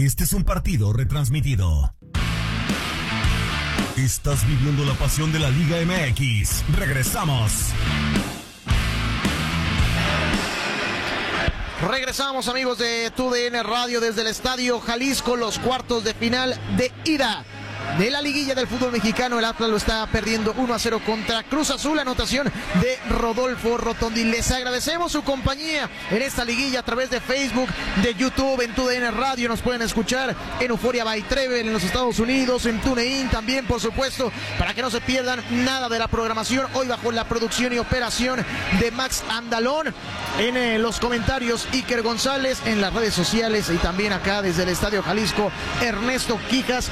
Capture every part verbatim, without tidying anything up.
Este es un partido retransmitido. Estás viviendo la pasión de la Liga M X. Regresamos. Regresamos, amigos de T U D N Radio, desde el Estadio Jalisco, los cuartos de final de ida de la liguilla del fútbol mexicano. El Atlas lo está perdiendo uno a cero contra Cruz Azul, anotación de Rodolfo Rotondi. Les agradecemos su compañía en esta liguilla a través de Facebook, de YouTube, en T U D N Radio. Nos pueden escuchar en Euforia by Trevel en los Estados Unidos, en TuneIn también, por supuesto, para que no se pierdan nada de la programación. Hoy bajo la producción y operación de Max Andalón. En eh, los comentarios, Iker González, en las redes sociales y también acá desde el Estadio Jalisco, Ernesto Quijas,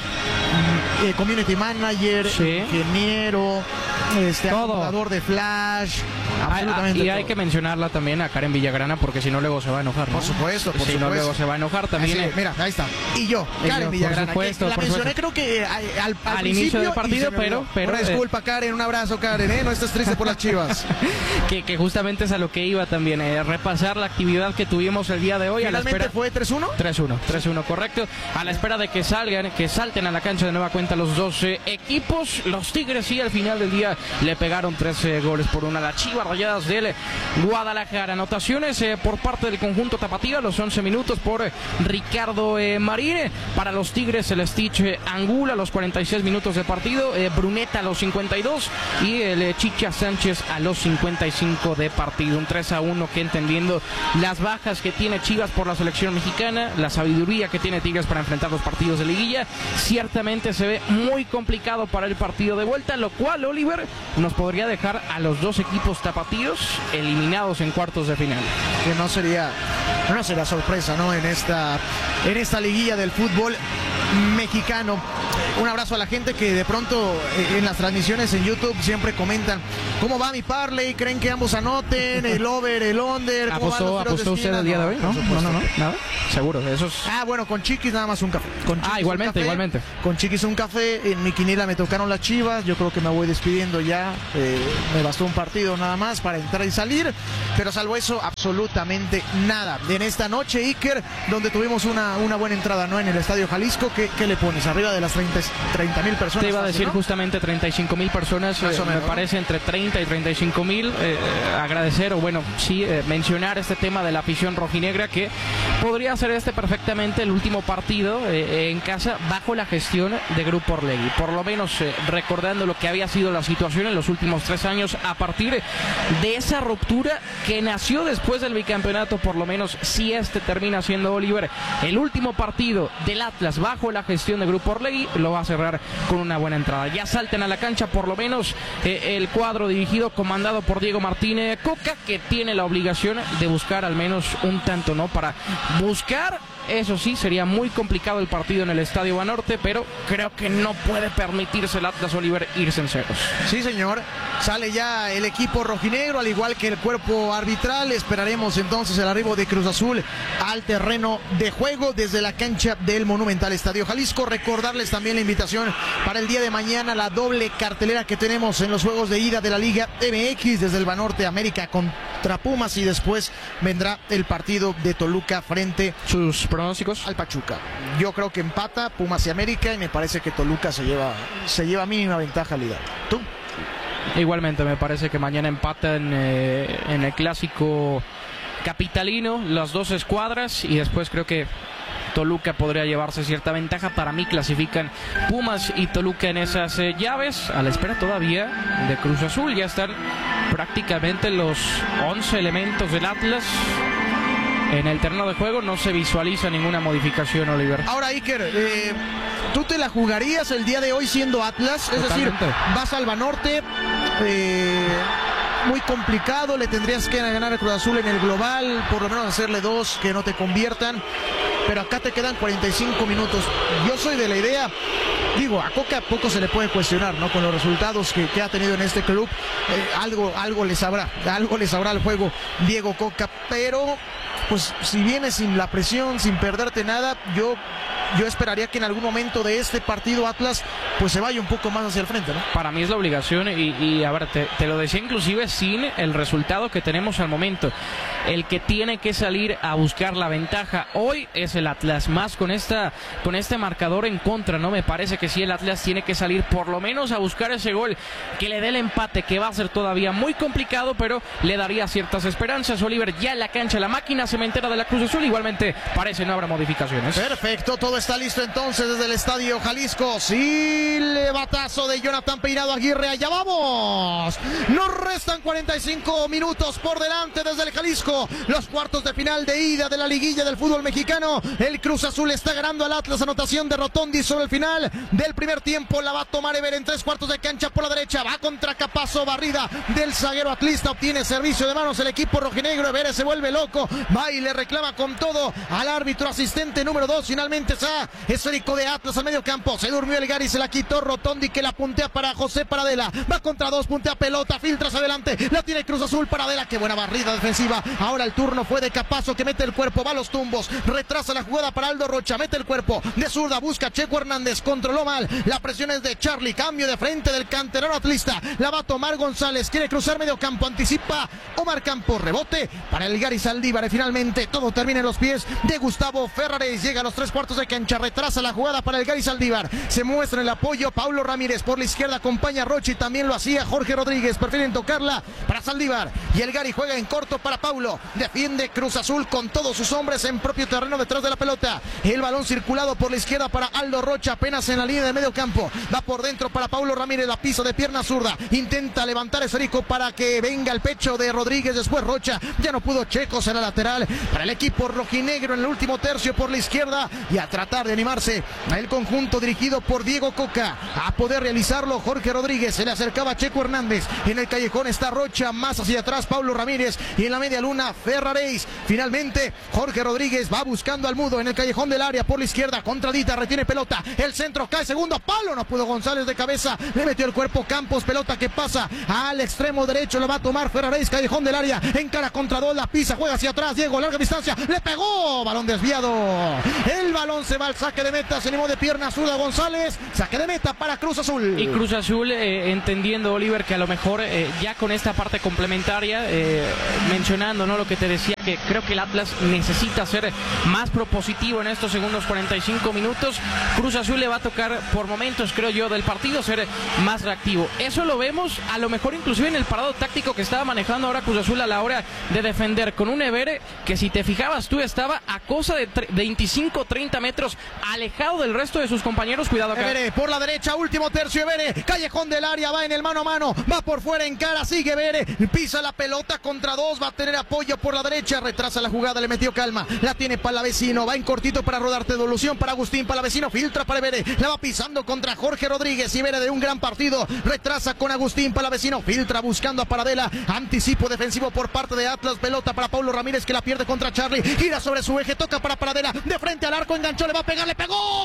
eh, community manager, sí, ingeniero, este, acomodador de Flash, absolutamente. Ah, y hay todo que mencionarla también a Karen Villagrana, porque si no luego se va a enojar, ¿no? Por supuesto, por si supuesto. no luego se va a enojar también. Así, mira, ahí está. Y yo, Karen yo, Villagrana, por supuesto, la por mencioné supuesto. creo que al, al, al, al inicio del partido, pero, pero una disculpa, eh, Karen, un abrazo, Karen, ¿eh? No estés triste por las Chivas. que, que justamente es a lo que iba también, eh, repasar la actividad que tuvimos el día de hoy. ¿Finalmente a la espera... fue tres uno? tres uno, tres uno, correcto. A la espera de que salgan, que salten a la cancha de nueva cuenta los dos eh, equipos. Los Tigres sí al final del día le pegaron trece goles por una a las Chivas Rayadas del Guadalajara. Anotaciones eh, por parte del conjunto tapatío a los once minutos por eh, Ricardo eh, Marín. Para los Tigres el Stitch eh, Angula a los cuarenta y seis minutos de partido. Eh, Bruneta a los cincuenta y dos y el eh, Chicha Sánchez a los cincuenta y cinco de partido. Un tres a uno que, entendiendo las bajas que tiene Chivas por la selección mexicana, la sabiduría que tiene Tigres para enfrentar los partidos de liguilla, ciertamente se ve muy complicado para el partido de vuelta, lo cual, Oliver, nos podría dejar a los dos equipos tapatíos eliminados en cuartos de final. Que no sería, no sería sorpresa, ¿no? En esta, en esta liguilla del fútbol mexicano. Un abrazo a la gente que de pronto eh, en las transmisiones en YouTube siempre comentan cómo va mi parlay, creen que ambos anoten, el over, el under. ¿Apostó, apostó usted el día de hoy? No, no, no, no, nada. Seguro, eso es... Ah, bueno, con Chiquis nada más un café. Con Chiquis ah, igualmente, café, igualmente. Con Chiquis un café, en mi quiniela me tocaron las Chivas, yo creo que me voy despidiendo ya, eh, me bastó un partido nada más para entrar y salir, pero salvo eso, absolutamente nada. En esta noche, Iker, donde tuvimos una, una buena entrada, ¿no? En el Estadio Jalisco, ¿qué, qué le pones? Arriba de las treinta mil personas. Te iba a decir, ¿no? Justamente treinta y cinco mil personas, eh, me parece entre treinta y treinta y cinco mil. Eh, agradecer, o bueno, sí, eh, mencionar este tema de la afición rojinegra, que podría ser este perfectamente el último partido eh, en casa bajo la gestión de Grupo Orlegui. Por lo menos eh, recordando lo que había sido la situación en los últimos tres años, a partir de esa ruptura que nació después del bicampeonato, por lo menos si este termina siendo, Oliver, el último partido del Atlas bajo la gestión de Grupo Orlegui, lo va a cerrar con una buena entrada. Ya salten a la cancha por lo menos eh, el cuadro dirigido, comandado por Diego Martínez Coca, que tiene la obligación de buscar al menos un tanto, ¿no? Para buscar, eso sí, sería muy complicado el partido en el Estadio Banorte, pero creo que no puede permitirse el Atlas, Oliver, irse en ceros. Sí, señor. Sale ya el equipo rojinegro, al igual que el cuerpo arbitral. Esperaremos entonces el arribo de Cruz Azul al terreno de juego desde la cancha del Monumental Estadio Jalisco. Recordarles también la invitación para el día de mañana, la doble cartelera que tenemos en los juegos de ida de la Liga M X, desde el Banorte, América contra Pumas, y después vendrá el partido de Toluca frente sus pronósticos al Pachuca. Yo creo que empata Pumas y América, y me parece que Toluca se lleva se lleva mínima ventaja al liga. ¿Tú? Igualmente, me parece que mañana empatan eh, en el clásico capitalino las dos escuadras, y después creo que Toluca podría llevarse cierta ventaja. Para mí clasifican Pumas y Toluca en esas eh, llaves, a la espera todavía de Cruz Azul. Ya están prácticamente los once elementos del Atlas en el terreno de juego, no se visualiza ninguna modificación, Oliver. Ahora, Iker, eh, ¿tú te la jugarías el día de hoy siendo Atlas? Es Totalmente. decir, vas al Banorte, eh, muy complicado, le tendrías que ganar a Cruz Azul en el global, por lo menos hacerle dos que no te conviertan, pero acá te quedan cuarenta y cinco minutos. Yo soy de la idea, digo, a Coca poco se le puede cuestionar, ¿no? Con los resultados que, que ha tenido en este club, eh, algo, algo le sabrá, algo le sabrá al juego Diego Coca, pero pues si vienes sin la presión, sin perderte nada, yo yo esperaría que en algún momento de este partido Atlas pues se vaya un poco más hacia el frente, ¿no? Para mí es la obligación y, y a ver, te, te lo decía inclusive sin el resultado que tenemos al momento. El que tiene que salir a buscar la ventaja hoy es el Atlas, más con esta con este marcador en contra, ¿no? Me parece que sí, el Atlas tiene que salir por lo menos a buscar ese gol que le dé el empate, que va a ser todavía muy complicado, pero le daría ciertas esperanzas. Oliver, ya en la cancha, la máquina cementera de la Cruz Azul, igualmente parece no habrá modificaciones. Perfecto, todo está listo entonces desde el Estadio Jalisco. Sí, levatazo de Jonathan Peinado Aguirre, allá vamos. Nos restan cuarenta y cinco minutos por delante desde el Jalisco. Los cuartos de final de ida de la liguilla del fútbol mexicano. El Cruz Azul está ganando al Atlas, anotación de Rotondi sobre el final del primer tiempo. La va a tomar Ever en tres cuartos de cancha por la derecha. Va contra Capazo, barrida del zaguero atlista. Obtiene servicio de manos el equipo rojinegro. Ever se vuelve loco, va y le reclama con todo al árbitro asistente número dos. Finalmente está esférico de Atlas al medio campo. Se durmió el Gary, se la quitó Rotondi, que la puntea para José Paradela. Va contra dos, puntea pelota, filtra hacia adelante. La tiene Cruz Azul, Paradela. Qué buena barrida defensiva. Ahora el turno fue de Capazo, que mete el cuerpo, va a los tumbos, retrasa la jugada para Aldo Rocha, mete el cuerpo de zurda, busca a Checo Hernández, controló mal. La presión es de Charlie, cambio de frente del canterano atlista. La va a tomar González, quiere cruzar medio campo, anticipa Omar Campos, rebote para el Gary Saldívar. Y finalmente todo termina en los pies de Gustavo Ferrares. Llega a los tres cuartos de cancha, retrasa la jugada para el Gary Saldívar. Se muestra el apoyo Paulo Ramírez por la izquierda, acompaña a Rochi, también lo hacía Jorge Rodríguez. Prefieren tocarla para Saldívar y el Gary juega en corto para Paulo. Defiende Cruz Azul con todos sus hombres en propio terreno detrás de la pelota. El balón circulado por la izquierda para Aldo Rocha, apenas en la línea de medio campo. Va por dentro para Paulo Ramírez, la piso de pierna zurda. Intenta levantar esférico para que venga el pecho de Rodríguez. Después Rocha, ya no pudo. Checo será lateral para el equipo rojinegro en el último tercio por la izquierda. Y a tratar de animarse a el conjunto dirigido por Diego Coca. A poder realizarlo Jorge Rodríguez. Se le acercaba Checo Hernández. En el callejón está Rocha, más hacia atrás Paulo Ramírez. Y en la media luna Ferraréis. Finalmente Jorge Rodríguez va buscando al Mudo en el callejón del área por la izquierda. Contradita, retiene pelota. El centro cae, segundo palo. No pudo González de cabeza. Le metió el cuerpo Campos. Pelota que pasa al extremo derecho. Lo va a tomar Ferraréis. Callejón del área. Encara contra dos. La pisa. Juega hacia atrás. Diego, larga distancia. Le pegó. Balón desviado. El balón se va al saque de meta. Se animó de pierna zurda González. Saque de meta para Cruz Azul. Y Cruz Azul eh, entendiendo, Oliver, que a lo mejor eh, ya con esta parte complementaria, eh, mencionando, ¿no?, lo que te decía, que creo que el Atlas necesita ser más propositivo en estos segundos cuarenta y cinco minutos. Cruz Azul le va a tocar por momentos, creo yo, del partido ser más reactivo. Eso lo vemos a lo mejor inclusive en el parado táctico que estaba manejando ahora Cruz Azul a la hora de defender, con un Ever que, si te fijabas tú, estaba a cosa de veinticinco treinta metros alejado del resto de sus compañeros. Cuidado acá. Ever por la derecha, último tercio. Ever, callejón del área, va en el mano a mano, va por fuera, en cara, sigue Ever, pisa la pelota contra dos, va a tener apoyo por la derecha, retrasa la jugada, le metió calma, la tiene Palavecino, va en cortito para rodarte, devolución para Agustín Palavecino, filtra para Ever, la va pisando contra Jorge Rodríguez. Y Ever de un gran partido, retrasa con Agustín Palavecino, filtra buscando a Paradela, anticipo defensivo por parte de Atlas, pelota para Paulo Ramírez, que la pierde contra Charlie, gira sobre su eje, toca para Paradela, de frente al arco, enganchó, le va a pegar, le pegó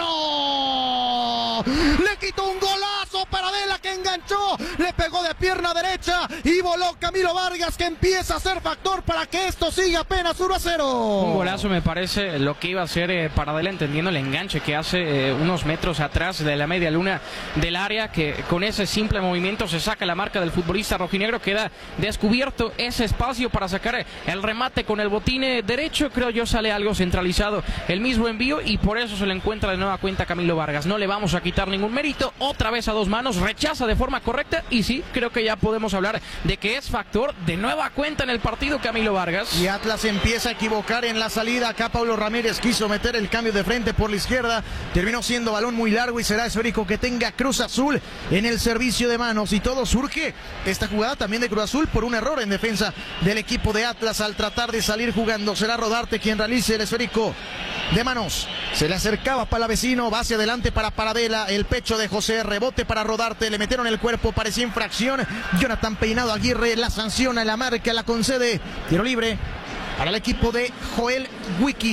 Camilo, le quitó un golazo Paradela, que enganchó, le pegó de pierna derecha y voló Camilo Vargas, que empieza a ser factor para que esto siga apenas uno a cero. Un golazo, me parece, lo que iba a hacer eh, Paradela, entendiendo el enganche que hace eh, unos metros atrás de la media luna del área, que con ese simple movimiento se saca la marca del futbolista rojinegro. Queda descubierto ese espacio para sacar el remate con el botín derecho. Creo yo sale algo centralizado el mismo envío, y por eso se le encuentra de nueva cuenta Camilo Vargas. No le vamos a quitar ningún mérito, otra vez a dos manos, rechaza de forma correcta, y sí, creo que ya podemos hablar de que es factor de nueva cuenta en el partido Camilo Vargas. Y Atlas empieza a equivocar en la salida. Acá Paulo Ramírez quiso meter el cambio de frente por la izquierda, terminó siendo balón muy largo y será esférico que tenga Cruz Azul en el servicio de manos. Y todo surge esta jugada también de Cruz Azul por un error en defensa del equipo de Atlas al tratar de salir jugando. Será Rodarte quien realice el esférico de manos. Se le acercaba Palavecino, va hacia adelante para Paradela, el pecho de José, rebote para Rodarte, le metieron el cuerpo, parecía infracción. Jonathan Peinado Aguirre la sanciona, la marca, la concede. Tiro libre para el equipo de Joel Wiki.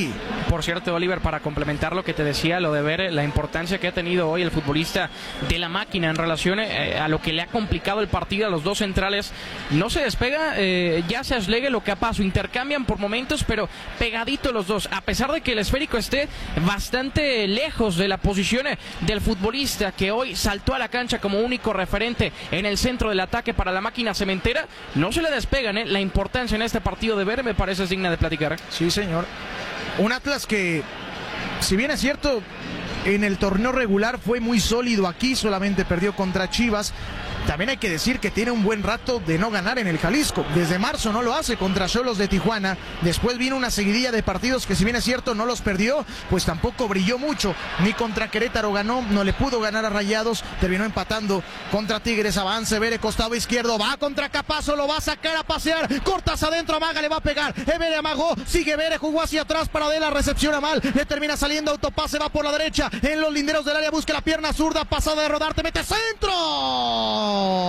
Por cierto, Oliver, para complementar lo que te decía, lo de ver la importancia que ha tenido hoy el futbolista de la máquina en relación eh, a lo que le ha complicado el partido a los dos centrales, no se despega, eh, ya sea Schlegel o Capazo, intercambian por momentos, pero pegadito los dos, a pesar de que el esférico esté bastante lejos de la posición del futbolista que hoy saltó a la cancha como único referente en el centro del ataque para la máquina cementera, no se le despegan, ¿eh? La importancia en este partido de ver me parece es digna de platicar. Sí, señor. Un Atlas que, si bien es cierto, en el torneo regular fue muy sólido aquí, solamente perdió contra Chivas. También hay que decir que tiene un buen rato de no ganar en el Jalisco. Desde marzo no lo hace contra Xolos de Tijuana. Después vino una seguidilla de partidos que, si bien es cierto, no los perdió, pues tampoco brilló mucho. Ni contra Querétaro ganó, no le pudo ganar a Rayados. Terminó empatando contra Tigres. Avance, Vere, costado izquierdo. Va contra Capazo, lo va a sacar a pasear. Cortas adentro, Amaga, le va a pegar. Vere amagó, sigue Vere, jugó hacia atrás para Adela, recepciona mal. Le termina saliendo autopase, va por la derecha. En los linderos del área busca la pierna zurda. Pasada de Rodarte, mete centro.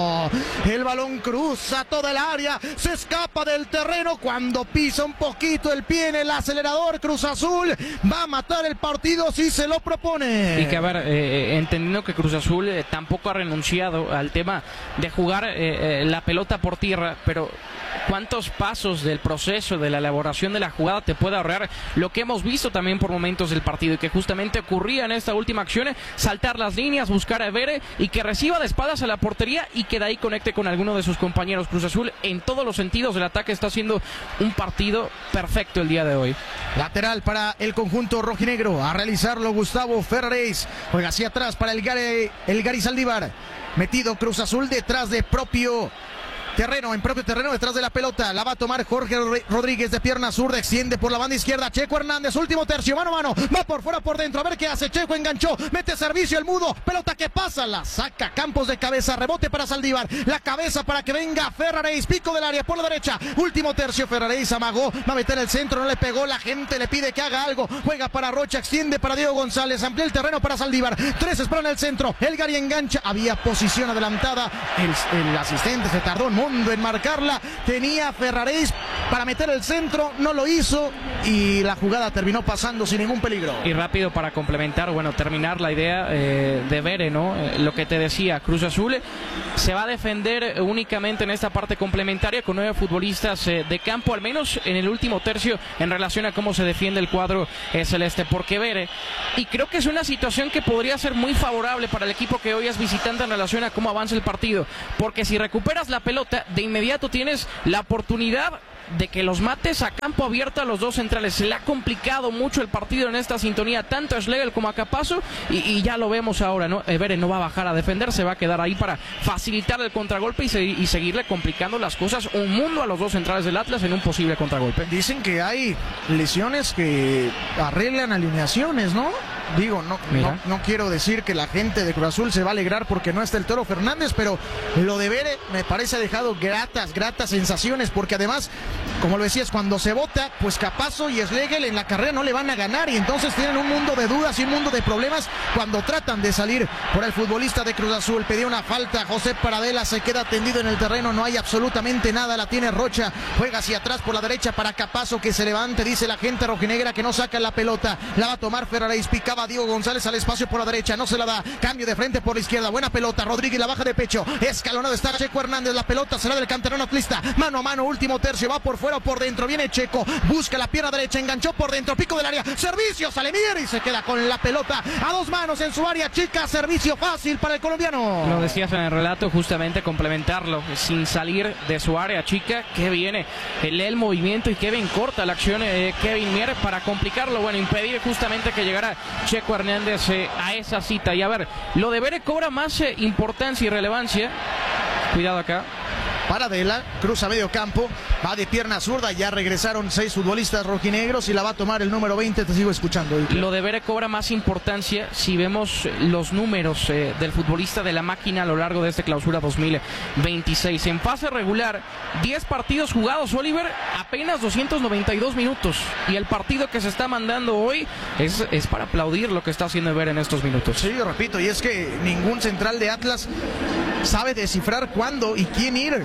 El balón cruza toda el área, se escapa del terreno cuando pisa un poquito el pie en el acelerador. Cruz Azul va a matar el partido si se lo propone. Y que a ver, eh, entendiendo que Cruz Azul eh, tampoco ha renunciado al tema de jugar eh, eh, la pelota por tierra, pero ¿cuántos pasos del proceso de la elaboración de la jugada te puede ahorrar lo que hemos visto también por momentos del partido y que justamente ocurría en esta última acción? Saltar las líneas, buscar a Vere y que reciba de espaldas a la portería y que de ahí conecte con alguno de sus compañeros. Cruz Azul en todos los sentidos del ataque está haciendo un partido perfecto el día de hoy. Lateral para el conjunto rojinegro, a realizarlo Gustavo Ferraréis, juega hacia atrás para el Gary, el Gary Saldívar, metido Cruz Azul detrás de propio terreno, en propio terreno, detrás de la pelota, la va a tomar Jorge Rodríguez de pierna zurda, extiende por la banda izquierda, Checo Hernández, último tercio, mano a mano, va por fuera, por dentro, a ver qué hace, Checo enganchó, mete servicio el mudo, pelota que pasa, la saca Campos de cabeza, rebote para Saldívar, la cabeza para que venga Ferraréis, pico del área por la derecha, último tercio, Ferraréis amagó, va a meter el centro, no le pegó, la gente le pide que haga algo, juega para Rocha, extiende para Diego González, amplía el terreno para Saldívar, tres esperan el centro, el Gary engancha, había posición adelantada, el, el asistente se tardó un mundo en marcarla, tenía Ferraréis para meter el centro, no lo hizo y la jugada terminó pasando sin ningún peligro. Y rápido para complementar, bueno, terminar la idea eh, de Vere, ¿no? Eh, lo que te decía, Cruz Azul se va a defender únicamente en esta parte complementaria con nueve futbolistas eh, de campo, al menos en el último tercio, en relación a cómo se defiende el cuadro eh, celeste, porque Vere, y creo que es una situación que podría ser muy favorable para el equipo que hoy es visitante en relación a cómo avanza el partido, porque si recuperas la pelota, de inmediato tienes la oportunidad de que los mates a campo abierto a los dos centrales. Se le ha complicado mucho el partido en esta sintonía, tanto a Schlegel como a Capazo, y, y ya lo vemos ahora, ¿no? Vere no va a bajar a defender, se va a quedar ahí para facilitar el contragolpe y, se, y seguirle complicando las cosas un mundo a los dos centrales del Atlas en un posible contragolpe. Dicen que hay lesiones que arreglan alineaciones, ¿no? Digo, no, no, no quiero decir que la gente de Cruz Azul se va a alegrar porque no está el Toro Fernández, pero lo de Vere me parece ha dejado gratas, gratas sensaciones, porque además, como lo decías, cuando se vota, pues Capazo y Schlegel en la carrera no le van a ganar y entonces tienen un mundo de dudas y un mundo de problemas cuando tratan de salir por el futbolista de Cruz Azul. Pedía una falta, José Paradela se queda tendido en el terreno, no hay absolutamente nada, la tiene Rocha, juega hacia atrás por la derecha para Capazo que se levante, dice la gente rojinegra que no saca la pelota, la va a tomar Ferraréis, picaba Diego González al espacio por la derecha, no se la da, cambio de frente por la izquierda, buena pelota, Rodríguez la baja de pecho, escalonado está Checo Hernández, la pelota será del canterano atlista, mano a mano, último tercio, va por fuera o por dentro, viene Checo, busca la pierna derecha, enganchó por dentro, pico del área, servicio, sale Mier y se queda con la pelota a dos manos en su área chica, servicio fácil para el colombiano. Lo decías en el relato, justamente complementarlo, sin salir de su área chica, que viene, lee el movimiento y qué bien corta la acción eh, Kevin Mier para complicarlo, bueno, impedir justamente que llegara Checo Hernández eh, a esa cita. Y a ver, lo de Vere cobra más eh, importancia y relevancia. Cuidado acá. Paradela, cruza medio campo, va de pierna zurda, ya regresaron seis futbolistas rojinegros y la va a tomar el número veinte, te sigo escuchando. Lo de Vere cobra más importancia si vemos los números eh, del futbolista de la máquina a lo largo de este clausura dos mil veintiséis. En fase regular, diez partidos jugados, Oliver, apenas doscientos noventa y dos minutos. Y el partido que se está mandando hoy es, es para aplaudir lo que está haciendo Vere en estos minutos. Sí, yo repito, y es que ningún central de Atlas sabe descifrar cuándo y quién ir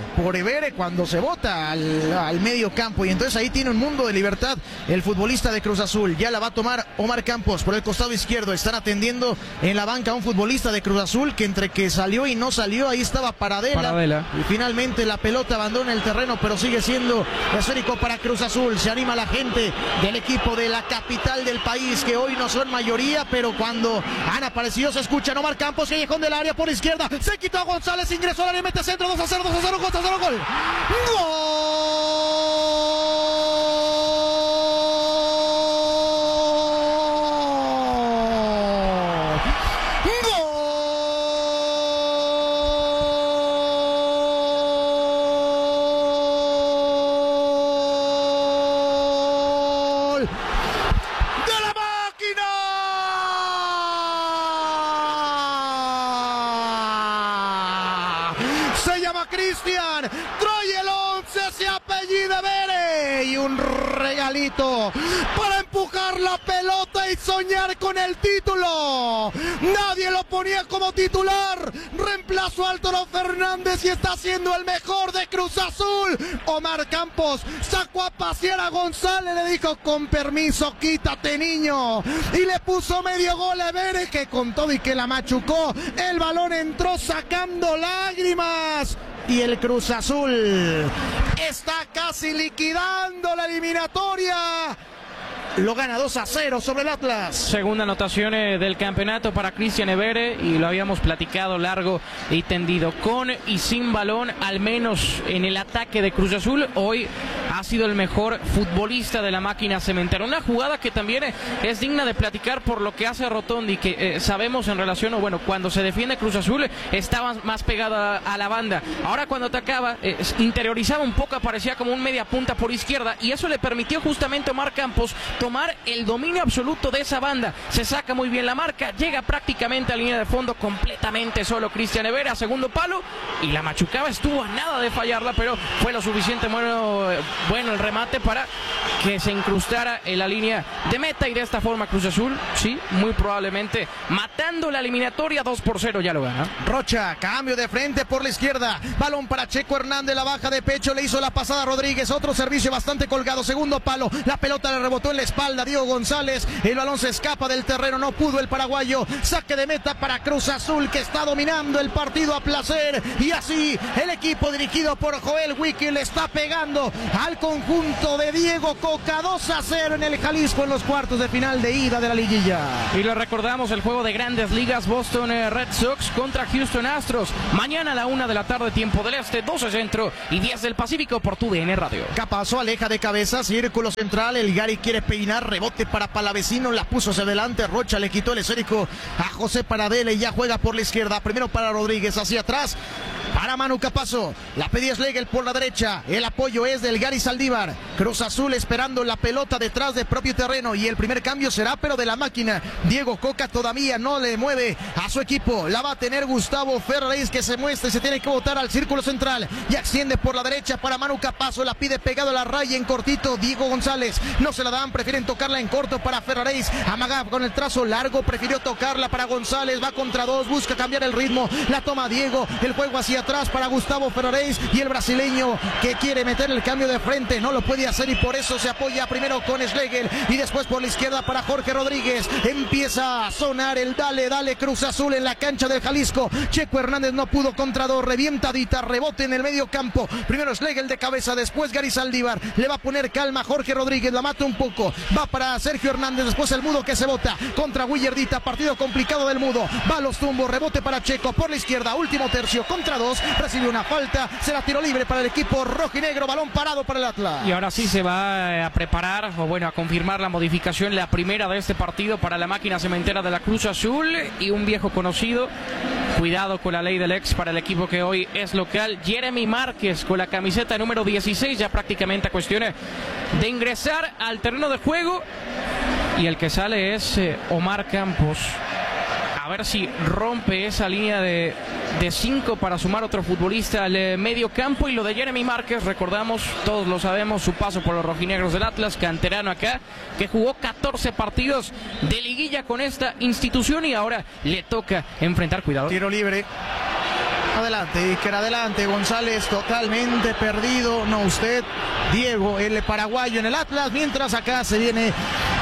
por Evere cuando se bota al, al medio campo, y entonces ahí tiene un mundo de libertad el futbolista de Cruz Azul. Ya la va a tomar Omar Campos por el costado izquierdo. Están atendiendo en la banca a un futbolista de Cruz Azul que entre que salió y no salió, ahí estaba Paradela, Paradela. Y finalmente la pelota abandona el terreno, pero sigue siendo esférico para Cruz Azul. Se anima la gente del equipo de la capital del país, que hoy no son mayoría, pero cuando han aparecido se escuchan. Omar Campos, callejón del área por izquierda, se quitó a González, ingresó al área, mete centro, dos a cero, dos a cero, dos a cero, gol. Cristian, trae el once, se apellida Evere, y un regalito para empujar la pelota y soñar con el título. Nadie lo ponía como titular, reemplazó a Álvaro Fernández y está siendo el mejor de Cruz Azul. Omar Campos sacó a pasear a González, le dijo con permiso, quítate niño, y le puso medio gol a Evere, que con todo y que la machucó, el balón entró sacando lágrimas. Y el Cruz Azul está casi liquidando la eliminatoria. Lo gana dos a cero sobre el Atlas. Segunda anotación eh, del campeonato para Cristian Evere, y lo habíamos platicado largo y tendido. Con y sin balón, al menos en el ataque de Cruz Azul, hoy ha sido el mejor futbolista de la máquina cementera. Una jugada que también eh, es digna de platicar por lo que hace Rotondi, que eh, sabemos en relación, o bueno, cuando se defiende Cruz Azul eh, estaba más pegada a la banda. Ahora cuando atacaba, eh, interiorizaba un poco, aparecía como un media punta por izquierda, y eso le permitió justamente a Omar Campos tomar el dominio absoluto de esa banda. Se saca muy bien la marca, llega prácticamente a línea de fondo completamente solo Cristian Evere a segundo palo, y la machucaba, estuvo a nada de fallarla, pero fue lo suficiente bueno, bueno el remate para que se incrustara en la línea de meta, y de esta forma Cruz Azul, sí, muy probablemente matando la eliminatoria. Dos por cero ya lo gana. Rocha, cambio de frente por la izquierda, balón para Checo Hernández, la baja de pecho, le hizo la pasada a Rodríguez, otro servicio bastante colgado, segundo palo, la pelota le rebotó en la espalda Diego González, el balón se escapa del terreno, no pudo el paraguayo, saque de meta para Cruz Azul, que está dominando el partido a placer, y así el equipo dirigido por Joel Wiki le está pegando al conjunto de Diego Coca. Dos a cero en el Jalisco en los cuartos de final de ida de la liguilla. Y lo recordamos, el juego de Grandes Ligas, Boston eh, Red Sox contra Houston Astros, mañana a la una de la tarde, tiempo del este, doce centro y diez del Pacífico por tu D N Radio. Capazo aleja de cabeza, círculo central, el Gary quiere peinar, rebote para Palavecino, la puso hacia adelante, Rocha le quitó el esférico a José Paradela y ya juega por la izquierda, primero para Rodríguez, hacia atrás para Manu Capazo, la pedía Schlegel por la derecha, el apoyo es del Gary Saldívar. Cruz Azul esperando la pelota detrás del propio terreno, y el primer cambio será pero de la máquina. Diego Coca todavía no le mueve a su equipo, la va a tener Gustavo Ferraréis, que se muestra y se tiene que botar al círculo central, y extiende por la derecha para Manu Capazo, la pide pegado a la raya en cortito Diego González, no se la dan, prefieren tocarla en corto para Ferraréis, amaga con el trazo largo, prefirió tocarla para González, va contra dos, busca cambiar el ritmo, la toma Diego, el juego hacia atrás para Gustavo Ferraréis, y el brasileño que quiere meter el cambio de frente no lo puede hacer, y por eso se apoya primero con Schlegel y después por la izquierda para Jorge Rodríguez. Empieza a sonar el dale, dale Cruz Azul en la cancha del Jalisco. Checo Hernández no pudo contra dos, revientadita, rebote en el medio campo, primero Schlegel de cabeza, después Gary Saldívar, le va a poner calma Jorge Rodríguez, la mata un poco, va para Sergio Hernández, después el Mudo que se bota contra Willardita, partido complicado del Mudo, va a los tumbos, rebote para Checo por la izquierda, último tercio contra dos, recibe una falta, será tiro libre para el equipo rojinegro, balón parado para el Atlas. Y ahora sí se va a preparar, o bueno, a confirmar la modificación, la primera de este partido para la máquina cementera de la Cruz Azul, y un viejo conocido, cuidado con la ley del ex para el equipo que hoy es local, Jeremy Márquez con la camiseta número dieciséis, ya prácticamente a cuestión de ingresar al terreno de juego, y el que sale es eh, Omar Campos. A ver si rompe esa línea de, de cinco para sumar otro futbolista al eh, medio campo. Y lo de Jeremy Márquez, recordamos, todos lo sabemos, su paso por los rojinegros del Atlas, canterano acá, que jugó catorce partidos de liguilla con esta institución, y ahora le toca enfrentar, cuidado. Tiro libre. Adelante, Iker, adelante. González totalmente perdido. No usted, Diego, el paraguayo en el Atlas. Mientras acá se viene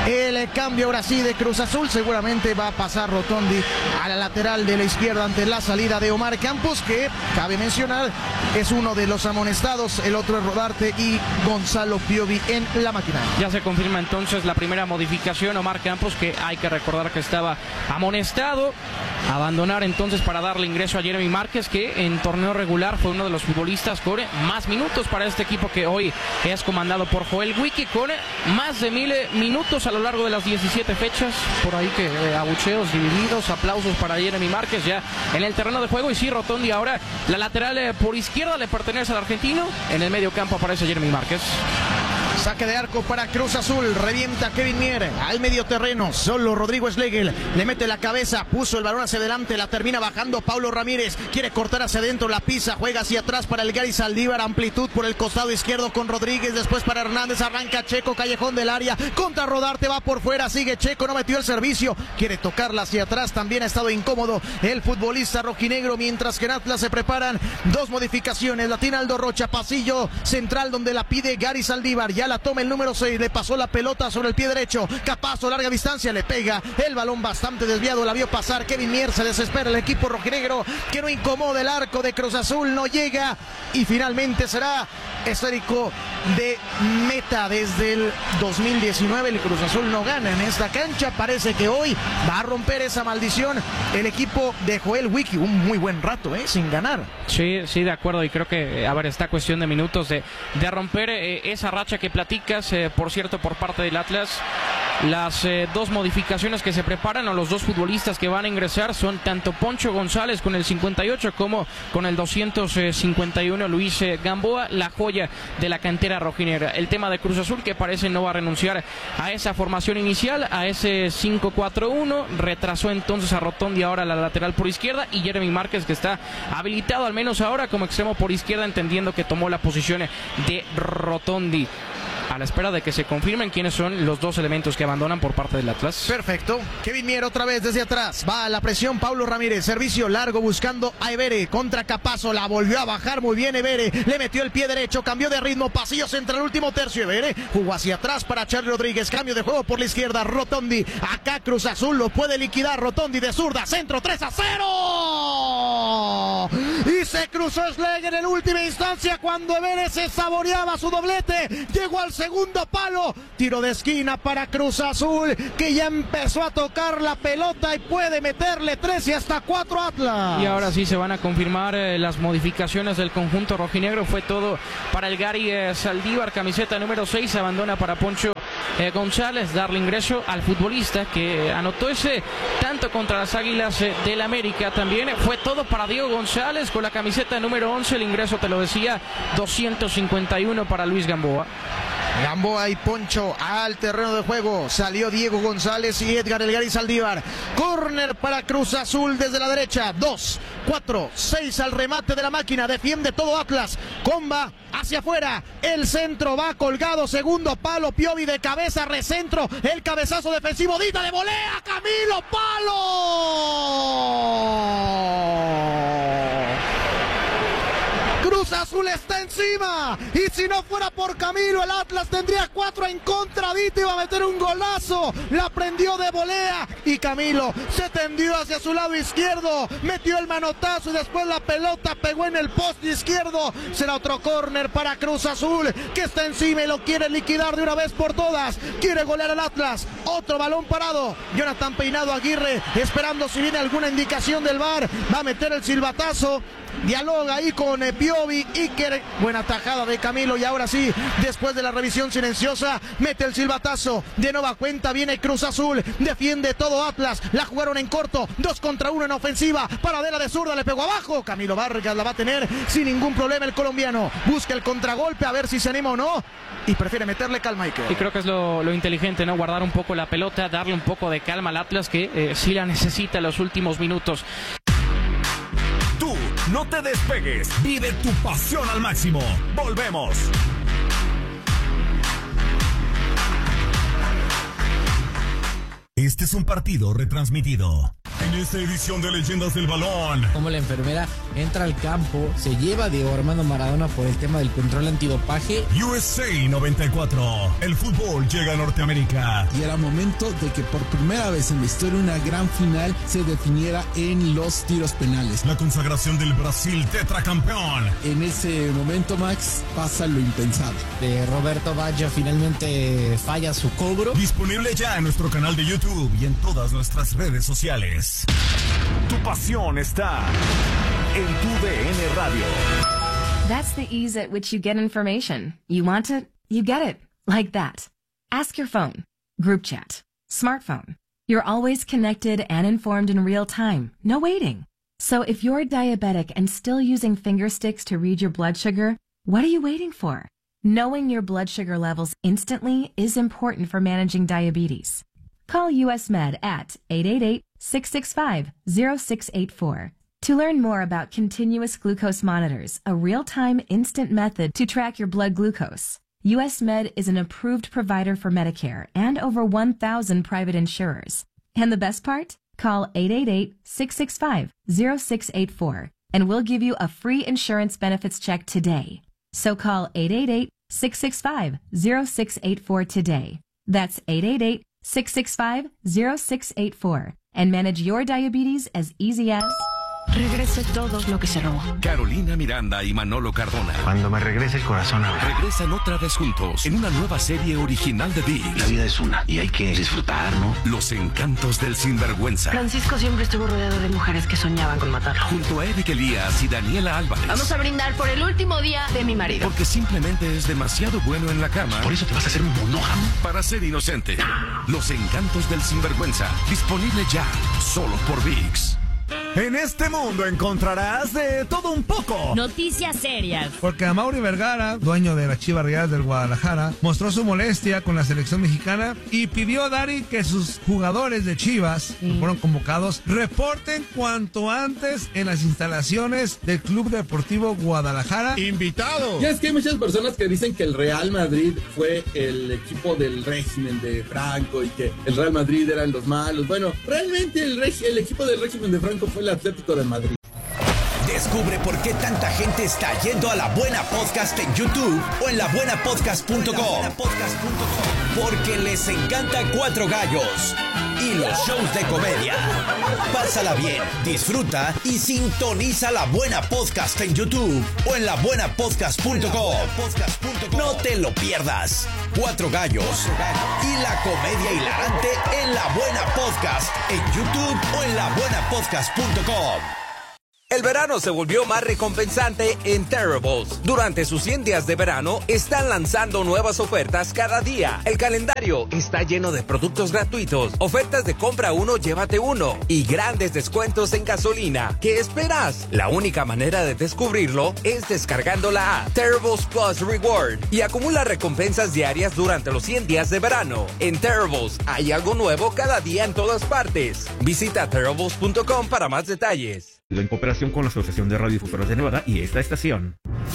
el cambio ahora sí de Cruz Azul. Seguramente va a pasar Rotondi a la lateral de la izquierda ante la salida de Omar Campos, que cabe mencionar es uno de los amonestados. El otro es Rodarte y Gonzalo Piovi en la máquina. Ya se confirma entonces la primera modificación. Omar Campos, que hay que recordar que estaba amonestado, abandonar entonces para darle ingreso a Jeremy Márquez, que en torneo regular fue uno de los futbolistas con más minutos para este equipo que hoy es comandado por Joel Wiki, con más de mil minutos a lo largo de las diecisiete fechas. Por ahí que eh, abucheos divididos, aplausos para Jeremy Márquez ya en el terreno de juego. Y sí, Rotondi ahora la lateral eh, por izquierda le pertenece al argentino. En el medio campo aparece Jeremy Márquez. Saque de arco para Cruz Azul, revienta Kevin Mier al medio terreno, solo Rodrigo Schlegel le mete la cabeza, puso el balón hacia adelante, la termina bajando Paulo Ramírez, quiere cortar hacia adentro, la pisa, juega hacia atrás para el Gary Saldívar, amplitud por el costado izquierdo con Rodríguez, después para Hernández, arranca Checo, callejón del área, contra Rodarte, va por fuera, sigue Checo, no metió el servicio, quiere tocarla hacia atrás, también ha estado incómodo el futbolista rojinegro, mientras que en Atlas se preparan dos modificaciones, la tiene Aldo Rocha, pasillo central donde la pide Gary Saldívar, ya la toma el número seis, le pasó la pelota sobre el pie derecho, Capazo, larga distancia, le pega el balón bastante desviado, la vio pasar Kevin Mier, se desespera el equipo rojinegro, que no incomoda el arco de Cruz Azul, no llega y finalmente será histórico de meta desde el dos mil diecinueve, el Cruz Azul no gana en esta cancha, parece que hoy va a romper esa maldición el equipo de Joel Wiki, un muy buen rato, ¿eh? Sin ganar. Sí, sí, de acuerdo, y creo que, a ver, está cuestión de minutos de, de romper eh, esa racha que platicas, eh, por cierto, por parte del Atlas. Las eh, dos modificaciones que se preparan, o los dos futbolistas que van a ingresar, son tanto Poncho González con el cincuenta y ocho como con el doscientos cincuenta y uno Luis eh, Gamboa, la joya de la cantera rojinegra. El tema de Cruz Azul, que parece no va a renunciar a esa formación inicial, a ese cinco cuatro uno, retrasó entonces a Rotondi ahora a la lateral por izquierda, y Jeremy Márquez, que está habilitado al menos ahora como extremo por izquierda, entendiendo que tomó la posición de Rotondi, a la espera de que se confirmen quiénes son los dos elementos que abandonan por parte del Atlas. Perfecto. Kevin Mier otra vez desde atrás. Va a la presión Paulo Ramírez. Servicio largo buscando a Evere. Contra Capazo. La volvió a bajar muy bien Evere. Le metió el pie derecho. Cambió de ritmo. Pasillo central. Último tercio. Evere jugó hacia atrás para Charly Rodríguez. Cambio de juego por la izquierda. Rotondi. Acá Cruz Azul lo puede liquidar. Rotondi de zurda. Centro. tres a cero. Y se cruzó Schlegel en última instancia cuando Evere se saboreaba su doblete. Llegó al segundo palo, tiro de esquina para Cruz Azul, que ya empezó a tocar la pelota y puede meterle tres y hasta cuatro Atlas. Y ahora sí se van a confirmar eh, las modificaciones del conjunto rojinegro. Fue todo para el Gary eh, Saldívar, camiseta número seis, abandona para Poncho eh, González, darle ingreso al futbolista que eh, anotó ese tanto contra las Águilas eh, del América. También eh, fue todo para Diego González con la camiseta número once, el ingreso, te lo decía, doscientos cincuenta y uno para Luis Gamboa. Gamboa y Poncho al terreno de juego. Salió Diego González y Edgar El Gary Saldívar. Córner para Cruz Azul desde la derecha. dos, cuatro, seis al remate de la máquina. Defiende todo Atlas. Comba hacia afuera. El centro va colgado. Segundo palo. Piovi de cabeza. Recentro. El cabezazo defensivo. Dita de volea. Camilo. Palo. Cruz Azul está encima, y si no fuera por Camilo, el Atlas tendría cuatro en contra. Dita iba a meter un golazo, la prendió de volea y Camilo se tendió hacia su lado izquierdo, metió el manotazo y después la pelota pegó en el poste izquierdo. Será otro córner para Cruz Azul, que está encima y lo quiere liquidar de una vez por todas. Quiere golear al Atlas. Otro balón parado. Jonathan Peinado Aguirre esperando si viene alguna indicación del V A R. Va a meter el silbatazo. Dialoga ahí con eh, Piovi, Iker, buena tajada de Camilo, y ahora sí, después de la revisión silenciosa, mete el silbatazo, de nueva cuenta viene Cruz Azul, defiende todo Atlas, la jugaron en corto, dos contra uno en ofensiva, paradera de zurda, le pegó abajo, Camilo Vargas la va a tener sin ningún problema el colombiano, busca el contragolpe a ver si se anima o no, y prefiere meterle calma a Iker. Y creo que es lo, lo inteligente, ¿no? Guardar un poco la pelota, darle un poco de calma al Atlas, que eh, sí la necesita en los últimos minutos. Tú no te despegues, vive tu pasión al máximo. Volvemos. Este es un partido retransmitido. En esta edición de Leyendas del Balón, como la enfermera entra al campo, se lleva a Diego Armando Maradona por el tema del control antidopaje. U S A noventa y cuatro, el fútbol llega a Norteamérica. Y era momento de que por primera vez en la historia una gran final se definiera en los tiros penales. La consagración del Brasil tetracampeón. En ese momento, Max, pasa lo impensable. De Roberto Baggio finalmente falla su cobro. Disponible ya en nuestro canal de YouTube y en todas nuestras redes sociales. Tu pasión está en tu D N Radio. That's the ease at which you get information. You want it, you get it. Like that. Ask your phone. Group chat. Smartphone. You're always connected and informed in real time. No waiting. So if you're diabetic and still using finger sticks to read your blood sugar, what are you waiting for? Knowing your blood sugar levels instantly is important for managing diabetes. Call U S Med at eight eight eight, six six five, zero six eight four. To learn more about continuous glucose monitors, a real-time instant method to track your blood glucose, U S Med is an approved provider for Medicare and over one thousand private insurers. And the best part? Call eight eight eight, six six five, zero six eight four and we'll give you a free insurance benefits check today. So call eight eight eight, six six five, zero six eight four today. That's eight eight eight, six six five, zero six eight four and manage your diabetes as easy as... Regrese todo lo que se robó. Carolina Miranda y Manolo Cardona. Cuando me regrese el corazón a... Regresan otra vez juntos en una nueva serie original de ViX. La vida es una y hay que disfrutar, ¿no? Los encantos del sinvergüenza. Francisco siempre estuvo rodeado de mujeres que soñaban con matarlo. Junto a Eric Elías y Daniela Álvarez. Vamos a brindar por el último día de mi marido. Porque simplemente es demasiado bueno en la cama. Por eso te vas a hacer un monógamo. Para ser inocente. Los encantos del sinvergüenza. Disponible ya. Solo por ViX. En este mundo encontrarás de todo un poco. Noticias serias. Porque Amaury Vergara, dueño de las Chivas Rayadas del Guadalajara, mostró su molestia con la selección mexicana y pidió a Dari que sus jugadores de Chivas, sí, que fueron convocados, reporten cuanto antes en las instalaciones del Club Deportivo Guadalajara. ¡Invitado! Ya es que hay muchas personas que dicen que el Real Madrid fue el equipo del régimen de Franco y que el Real Madrid eran los malos. Bueno, realmente el, reg- el equipo del régimen de Franco fue el Atlético de Madrid. Descubre por qué tanta gente está yendo a La Buena Podcast en YouTube o en la buena podcast punto com. Porque les encanta Cuatro Gallos y los shows de comedia. Pásala bien, disfruta y sintoniza La Buena Podcast en YouTube o en la buena podcast punto com. No te lo pierdas. Cuatro Gallos y la comedia hilarante en La Buena Podcast en YouTube o en la buena podcast punto com. El verano se volvió más recompensante en Terribles. Durante sus cien días de verano, están lanzando nuevas ofertas cada día. El calendario está lleno de productos gratuitos, ofertas de compra uno, llévate uno y grandes descuentos en gasolina. ¿Qué esperas? La única manera de descubrirlo es descargando la app Terribles Plus Reward y acumula recompensas diarias durante los cien días de verano. En Terribles hay algo nuevo cada día en todas partes. Visita terribles punto com para más detalles. En cooperación con la Asociación de Radiodifusoras de Nevada y esta estación.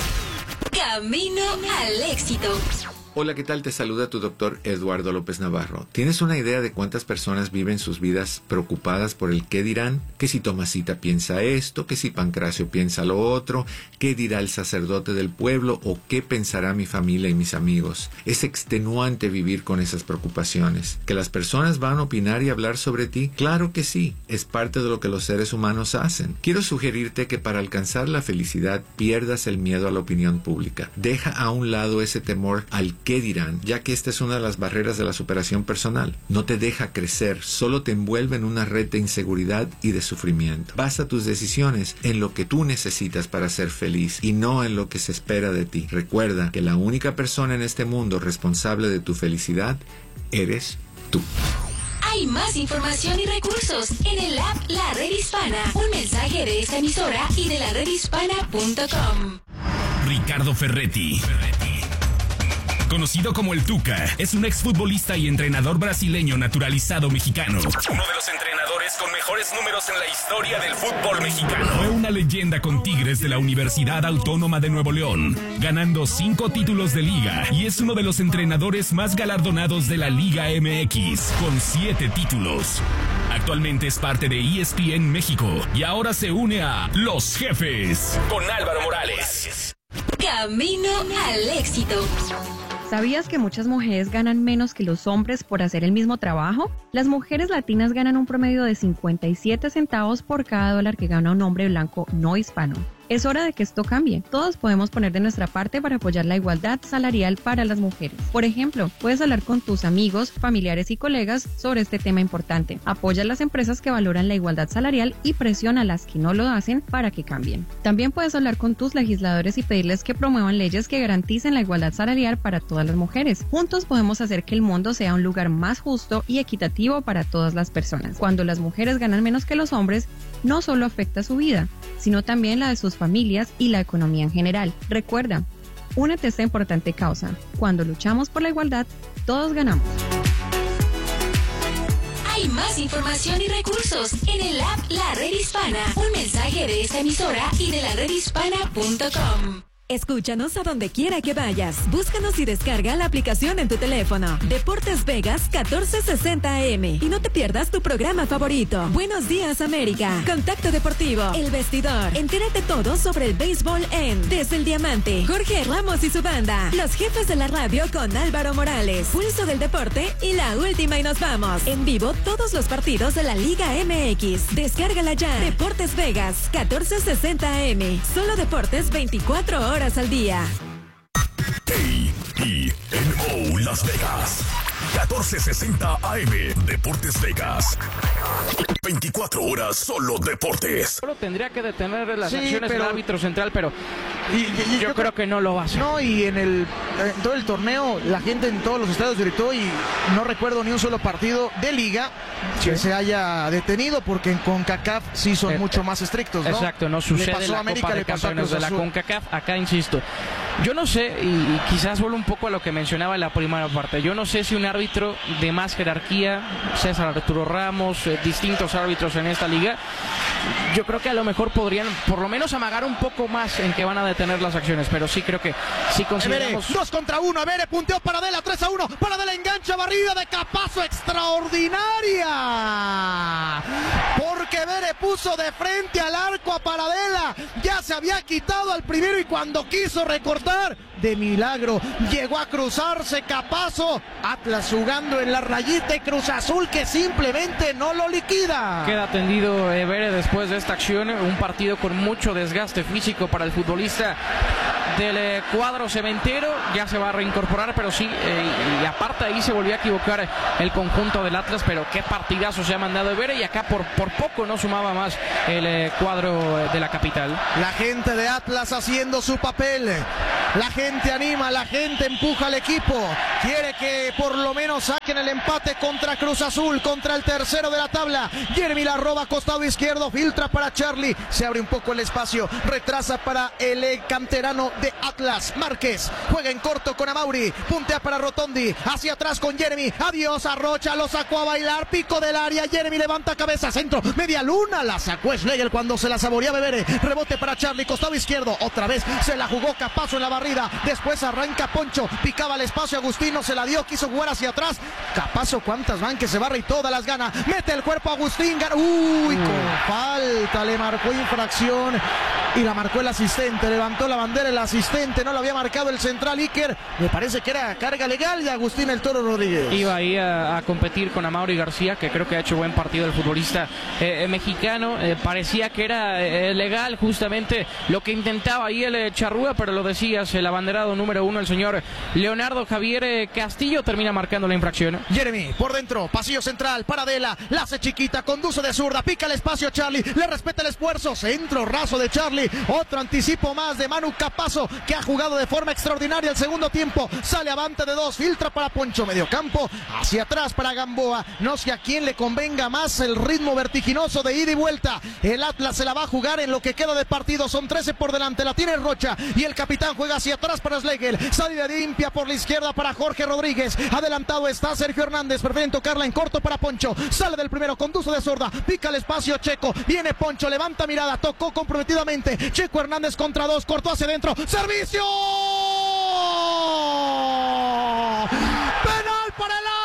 Camino al éxito. Hola, ¿qué tal? Te saluda tu doctor Eduardo López Navarro. ¿Tienes una idea de cuántas personas viven sus vidas preocupadas por el qué dirán? Que si Tomasita piensa esto, que si Pancracio piensa lo otro, qué dirá el sacerdote del pueblo o qué pensará mi familia y mis amigos. Es extenuante vivir con esas preocupaciones. ¿Que las personas van a opinar y hablar sobre ti? Claro que sí, es parte de lo que los seres humanos hacen. Quiero sugerirte que para alcanzar la felicidad pierdas el miedo a la opinión pública. Deja a un lado ese temor al qué dirán, ya que esta es una de las barreras de la superación personal. No te deja crecer, solo te envuelve en una red de inseguridad y de sufrimiento. Basa tus decisiones en lo que tú necesitas para ser feliz y no en lo que se espera de ti. Recuerda que la única persona en este mundo responsable de tu felicidad eres tú. Hay más información y recursos en el app La Red Hispana. Un mensaje de esta emisora y de la red hispana punto com. Ricardo Ferretti, conocido como el Tuca, es un exfutbolista y entrenador brasileño naturalizado mexicano. Uno de los entrenadores jugadores con mejores números en la historia del fútbol mexicano. Fue una leyenda con Tigres de la Universidad Autónoma de Nuevo León, ganando cinco títulos de liga y es uno de los entrenadores más galardonados de la Liga M X, con siete títulos. Actualmente es parte de E S P N México y ahora se une a Los Jefes con Álvaro Morales. Camino al éxito. ¿Sabías que muchas mujeres ganan menos que los hombres por hacer el mismo trabajo? Las mujeres latinas ganan un promedio de cincuenta y siete centavos por cada dólar que gana un hombre blanco no hispano. Es hora de que esto cambie. Todos podemos poner de nuestra parte para apoyar la igualdad salarial para las mujeres. Por ejemplo, puedes hablar con tus amigos, familiares y colegas sobre este tema importante. Apoya a las empresas que valoran la igualdad salarial y presiona a las que no lo hacen para que cambien. También puedes hablar con tus legisladores y pedirles que promuevan leyes que garanticen la igualdad salarial para todas las mujeres. Juntos podemos hacer que el mundo sea un lugar más justo y equitativo para todas las personas. Cuando las mujeres ganan menos que los hombres, no solo afecta su vida, sino también la de sus familias y la economía en general. Recuerda, únete a esta importante causa. Cuando luchamos por la igualdad, todos ganamos. Hay más información y recursos en el app La Red Hispana. Un mensaje de esta emisora y de la red hispana punto com. Escúchanos a donde quiera que vayas. Búscanos y descarga la aplicación en tu teléfono. Deportes Vegas catorce sesenta A M. Y no te pierdas tu programa favorito. Buenos días, América. Contacto Deportivo. El Vestidor. Entérate todo sobre el béisbol en Desde el Diamante. Jorge Ramos y su banda. Los Jefes de la Radio con Álvaro Morales. Pulso del Deporte y la última y nos vamos. En vivo todos los partidos de la Liga M X. Descárgala ya. Deportes Vegas catorce sesenta A M. Solo deportes veinticuatro horas al día. A E N O Las Vegas, catorce sesenta A M, Deportes Vegas. veinticuatro horas solo deportes. Solo tendría que detener las Sí, acciones pero- del árbitro central, pero Y, y- y yo, yo creo que no lo va a hacer. No, y en el en todo el torneo, la gente en todos los estadios gritó y no recuerdo ni un solo partido de liga que se haya detenido, porque en CONCACAF sí son Eh, mucho más estrictos, ¿no? Exacto, no Le sucede pasó en la a América, Copa de le pasó a Campeones Cruz de la Azul. CONCACAF. Acá insisto, yo no sé, y, y quizás vuelvo un poco a lo que mencionaba en la primera parte, yo no sé si un árbitro de más jerarquía, César Arturo Ramos, eh, distintos árbitros en esta liga, yo creo que a lo mejor podrían por lo menos amagar un poco más en que van a detener las acciones, pero sí creo que si Evere, consideramos... dos contra uno, Evere punteó Paradela, tres a uno, Paradela engancha, barrida de Capazo extraordinaria, porque Evere puso de frente al arco a Paradela, ya se había quitado al primero y cuando quiso recortar, de milagro, llegó a cruzarse Capazo, Atlas jugando en la rayita y Cruz Azul que simplemente no lo liquida. Queda tendido Evere después de esta acción, un partido con mucho desgaste físico para el futbolista del eh, cuadro cementero, ya se va a reincorporar, pero sí, eh, y aparte ahí se volvió a equivocar el conjunto del Atlas, pero qué partidazo se ha mandado Evere, y acá por, por poco no sumaba más el eh, cuadro de la capital. La gente de Atlas haciendo su papel, la gente anima, la gente empuja al equipo, quiere que por lo menos saquen el empate contra Cruz Azul, contra el tercero de la tabla. Jeremy la roba, costado izquierdo, filtra para Charlie, se abre un poco el espacio, retrasa para el eh, canterano de Atlas, Márquez, juega en corto con Amauri, puntea para Rotondi, hacia atrás con Jeremy, adiós a Rocha, lo sacó a bailar, pico del área, Jeremy levanta cabeza, centro, media luna, la sacó Schlegel cuando se la saboreaba Evere, rebote para Charlie, costado izquierdo, otra vez se la jugó Capazo en la barrida, después arranca Poncho, picaba el espacio, Agustín no se la dio, quiso jugar hacia atrás, Capazo cuántas van que se barra y todas las gana, mete el cuerpo Agustín, gana, uy, con falta, le marcó infracción y la marcó el asistente, levantó la bandera el asistente, no lo había marcado el central Iker, me parece que era carga legal de Agustín el Toro Rodríguez. Iba ahí a, a competir con Amaury García, que creo que ha hecho buen partido el futbolista eh, mexicano, eh, parecía que era eh, legal justamente lo que intentaba ahí el eh, Charrúa, pero lo decías, el abanderado número uno, el señor Leonardo Javier eh, Castillo, termina marcando la infracción. Jeremy, por dentro, pasillo central, Paradela, la hace chiquita, conduce de zurda, pica el espacio a Charlie, le respeta el esfuerzo, centro raso de Charlie, otro anticipo más de Manu Capazo, que ha jugado de forma extraordinaria el segundo tiempo, sale avante de dos, filtra para Poncho, medio campo, hacia atrás para Gamboa, no sé a quién le convenga más el ritmo vertiginoso de ida y vuelta, el Atlas se la va a jugar en lo que queda de partido, son trece por delante, la tiene Rocha, y el capitán juega hacia atrás para Schlegel, salida limpia por la izquierda para Jorge Rodríguez, adelantado está Sergio Hernández, prefieren tocarla en corto para Poncho, sale del primero, conduce de zurda, pica el espacio Checo, viene Poncho, levanta mirada, tocó comprometidamente, Checo Hernández contra dos, cortó hacia adentro, servicio, penal para el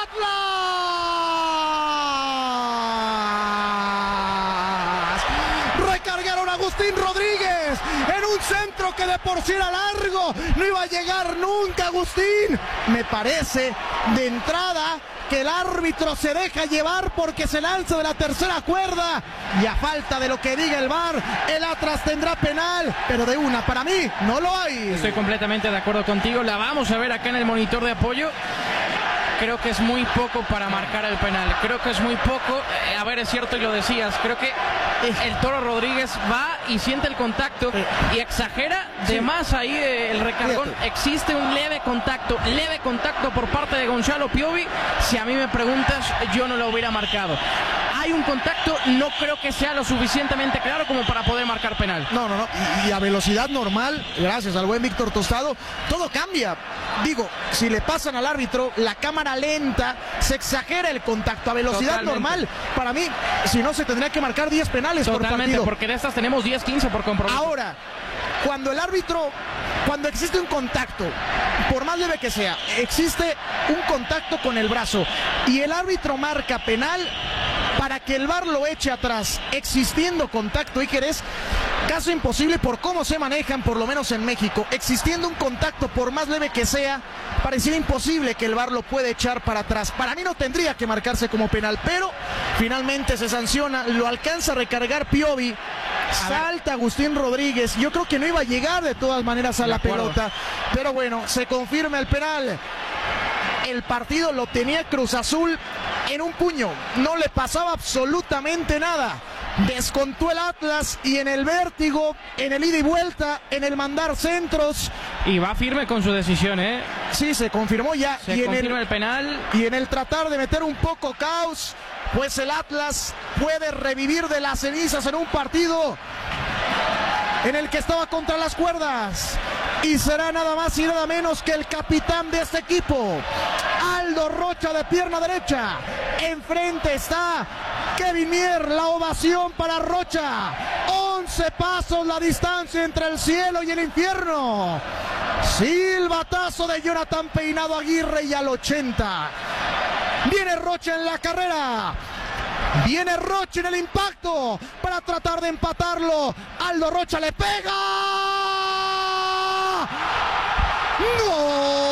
Atlas, recargaron a Agustín Rodríguez en un centro que de por sí era largo, no iba a llegar nunca Agustín. Me parece de entrada que el árbitro se deja llevar porque se lanza de la tercera cuerda y a falta de lo que diga el V A R, el Atlas tendrá penal, pero de una, para mí no lo hay. Estoy completamente de acuerdo contigo, la vamos a ver acá en el monitor de apoyo. Creo que es muy poco para marcar el penal, creo que es muy poco, eh, a ver, es cierto y lo decías, creo que el Toro Rodríguez va y siente el contacto y exagera de sí. más ahí eh, el recargón, existe un leve contacto, leve contacto por parte de Gonzalo Piovi, si a mí me preguntas yo no lo hubiera marcado. Hay un contacto, no creo que sea lo suficientemente claro como para poder marcar penal. No, no, no, y, y a velocidad normal, gracias al buen Víctor Tostado, todo cambia. Digo, si le pasan al árbitro, la cámara lenta, se exagera el contacto a velocidad Totalmente. normal. Para mí, si no, se tendría que marcar diez penales Totalmente, por partido. Porque de estas tenemos diez, quince por compromiso. Ahora, cuando el árbitro, cuando existe un contacto, por más leve que sea, existe un contacto con el brazo y el árbitro marca penal, para que el V A R lo eche atrás, existiendo contacto, Iker, es caso imposible por cómo se manejan, por lo menos en México. Existiendo un contacto, por más leve que sea, pareciera imposible que el V A R lo pueda echar para atrás. Para mí no tendría que marcarse como penal, pero finalmente se sanciona, lo alcanza a recargar Piovi, salta Agustín Rodríguez. Yo creo que no iba a llegar de todas maneras a la pelota, pero bueno, se confirma el penal. El partido lo tenía Cruz Azul en un puño, no le pasaba absolutamente nada. Descontó el Atlas y en el vértigo, en el ida y vuelta, en el mandar centros. Y va firme con su decisión, ¿eh? Sí, se confirmó ya. Se y confirma en el, el penal. Y en el tratar de meter un poco caos, pues el Atlas puede revivir de las cenizas en un partido en el que estaba contra las cuerdas. Y será nada más y nada menos que el capitán de este equipo, Aldo Rocha, de pierna derecha. Enfrente está Kevin Mier, la ovación para Rocha. once pasos la distancia entre el cielo y el infierno. Silbatazo de Jonathan Peinado Aguirre y al ochenta. Viene Rocha en la carrera. Viene Rocha en el impacto para tratar de empatarlo. Aldo Rocha le pega. ¡No!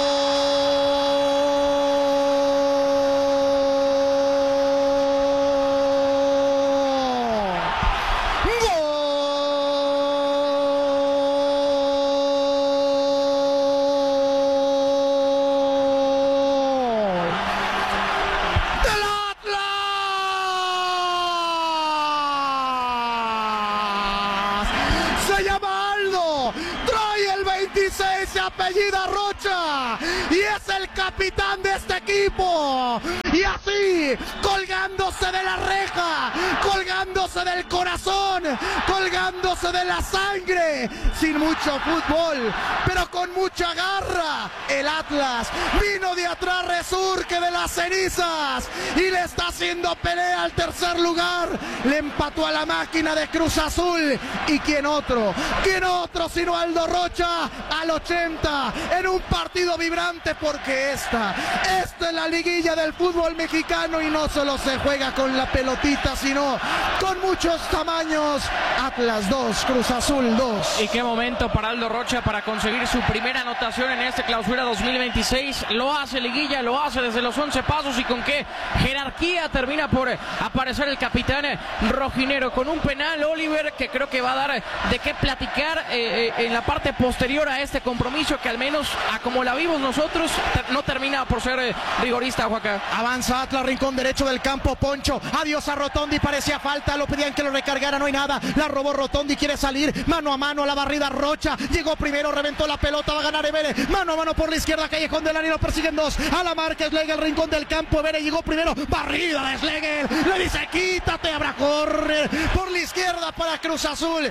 Apellida Rocha y es el capitán de este equipo, y así colgándose de la reja, colgándose del corazón, colgándose de la sangre, sin mucho fútbol pero con mucha garra, el Atlas vino de atrás, resurge de las cenizas y le está haciendo pelea al tercer lugar. Le empató a la máquina de Cruz Azul, y quién otro, quién otro sino Aldo Rocha al ochenta, en un partido vibrante, porque esta, esta es la liguilla del fútbol mexicano y no solo se juega con la pelotita, sino con muchos tamaños. Atlas dos, Cruz Azul dos. Y qué momento para Aldo Rocha para conseguir su primera anotación en este Clausura dos mil veintiséis. Lo hace liguilla, lo hace desde los once pasos, y con qué jerarquía termina por aparecer el capitán rojinero con un penal, Oliver, que creo que va a dar de qué platicar eh, eh, en la parte posterior a este compromiso, que al menos a como la vimos nosotros ter no termina por ser eh, rigorista, Joaquín. Avanza Atlas, rincón derecho del campo, Poncho, adiós a Rotondi, parecía falta, lo pedían que lo recargara, no hay nada, la robó Rotondi, quiere salir, mano a mano a la barrida Rocha, llegó primero, reventó la pelota, va a ganar Evere, mano a mano por la izquierda, Callejón del Ani, lo persiguen dos, a la marca Schlegel, rincón del campo, Evere llegó primero, barrida de Schlegel, le dice quítate, habrá correr por la izquierda para Cruz Azul.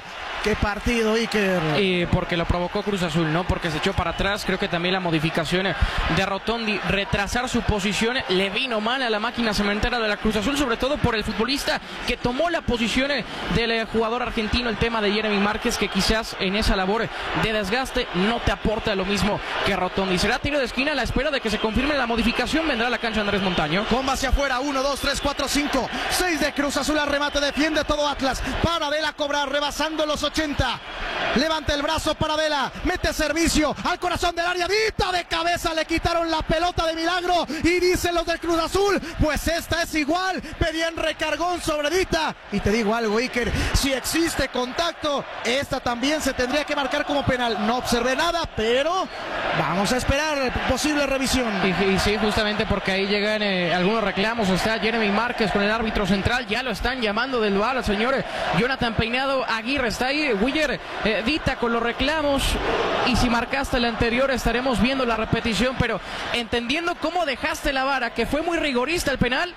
qué partido, Iker. Y porque lo provocó Cruz Azul, ¿no? Porque se echó para atrás. Creo que también la modificación de Rotondi, retrasar su posición, le vino mal a la máquina cementera de la Cruz Azul, sobre todo por el futbolista que tomó la posición del jugador argentino, el tema de Jeremy Márquez, que quizás en esa labor de desgaste no te aporta lo mismo que Rotondi. Será tiro de esquina a la espera de que se confirme la modificación. Vendrá a la cancha Andrés Montaño. Comba hacia afuera, uno, dos, tres, cuatro, cinco, seis de Cruz Azul, al remate, defiende todo Atlas. Paradela cobrar, rebasando los ochenta. Levanta el brazo Paradela, mete servicio al corazón del área, dita de cabeza, le quitaron la pelota de milagro y dicen los del Cruz Azul, pues esta es igual, pedían recargón sobre Dita. Y te digo algo, Iker, si existe contacto, esta también se tendría que marcar como penal. No observé nada, pero vamos a esperar posible revisión. Y, y sí, justamente porque ahí llegan eh, algunos reclamos. Está Jeremy Márquez con el árbitro central, ya lo están llamando del V A R, señor Jonathan Peinado Aguirre está ahí, Willer eh, Dita con los reclamos, y si marcaste el anterior estaremos viendo la repetición, pero entendiendo cómo dejaste la vara, que fue muy rigorista el penal,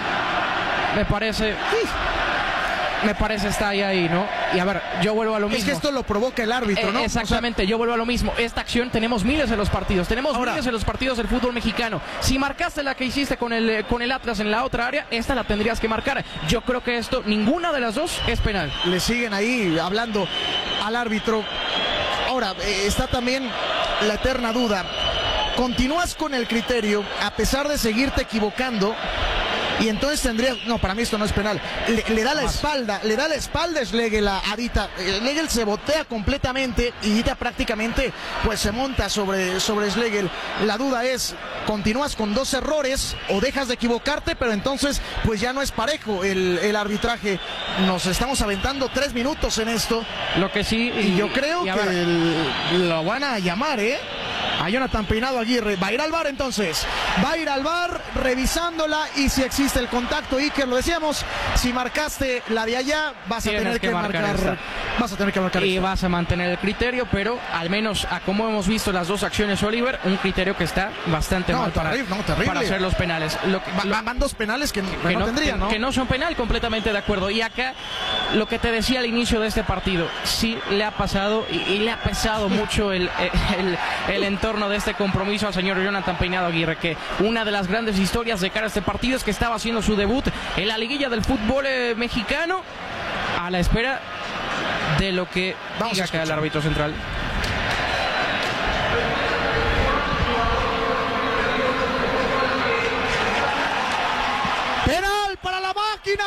me parece... Me parece está ahí, ahí, ¿no? Y a ver, yo vuelvo a lo mismo. Es que esto lo provoca el árbitro, ¿no? Eh, exactamente, o sea... yo vuelvo a lo mismo. Esta acción tenemos miles en los partidos. Tenemos Ahora... miles en los partidos del fútbol mexicano. Si marcaste la que hiciste con el, con el Atlas en la otra área, esta la tendrías que marcar. Yo creo que esto, ninguna de las dos es penal. Le siguen ahí hablando al árbitro. Ahora, eh, está también la eterna duda. Continúas con el criterio, a pesar de seguirte equivocando, y entonces tendría, no, para mí esto no es penal, le, le da la espalda, le da la espalda Schlegel a Dita, Schlegel se botea completamente y Dita prácticamente pues se monta sobre, sobre Schlegel. La duda es, continúas con dos errores o dejas de equivocarte, pero entonces pues ya no es parejo el, el arbitraje. Nos estamos aventando tres minutos en esto. Lo que sí, y, y yo creo y que el, lo van a llamar, ¿eh? A Jonathan Peinado Aguirre. Va a ir al V A R entonces. Va a ir al V A R revisándola, y si existe el contacto, Iker, lo decíamos, si marcaste la de allá, vas a tener que, que marcar, marcar vas a tener que marcar y esta. Vas a mantener el criterio, pero al menos a como hemos visto las dos acciones, Oliver, un criterio que está bastante no, mal para, terrible, no, terrible. para hacer los penales. Lo que, Va, van dos penales que, que, que no, no tendrían, ¿no? Que no son penal, completamente de acuerdo. Y acá, lo que te decía al inicio de este partido, sí le ha pasado y, y le ha pesado mucho el, el, el entorno de este compromiso al señor Jonathan Peinado Aguirre, que una de las grandes historias de cara a este partido es que estaba haciendo su debut en la liguilla del fútbol eh, mexicano, a la espera de lo que Vamos diga acá el árbitro central. Penal para la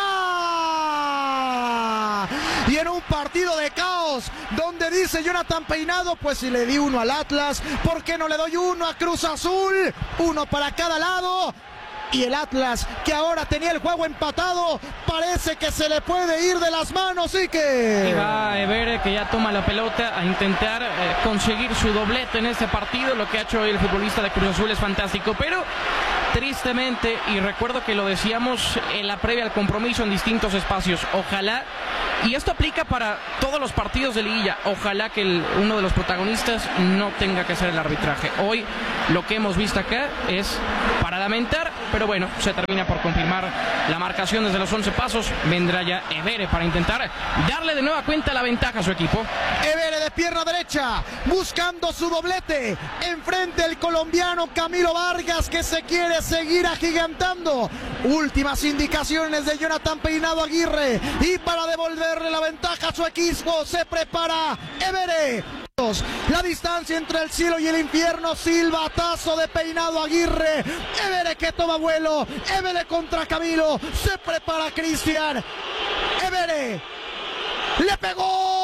máquina. Y en un partido de caos, donde dice Jonathan Peinado, pues si le di uno al Atlas, ¿por qué no le doy uno a Cruz Azul? Uno para cada lado. Y el Atlas, que ahora tenía el juego empatado, parece que se le puede ir de las manos, y que... Y va Evere, que ya toma la pelota a intentar eh, conseguir su doblete en este partido. Lo que ha hecho hoy el futbolista de Cruz Azul es fantástico, pero tristemente, y recuerdo que lo decíamos en la previa al compromiso en distintos espacios, ojalá, y esto aplica para todos los partidos de liguilla, ojalá que el, uno de los protagonistas no tenga que ser el arbitraje. Hoy lo que hemos visto acá es para lamentar, pero bueno, se termina por confirmar la marcación desde los once pasos. Vendrá ya Evere para intentar darle de nueva cuenta la ventaja a su equipo. Evere de pierna derecha, buscando su doblete. Enfrente el colombiano Camilo Vargas, que se quiere seguir agigantando. Últimas indicaciones de Jonathan Peinado Aguirre, y para devolverle la ventaja a su equipo se prepara Evere. La distancia entre el cielo y el infierno, silbatazo de Peinado Aguirre. Evere que toma vuelo, Evere contra Camilo, se prepara Cristian. Evere le pegó.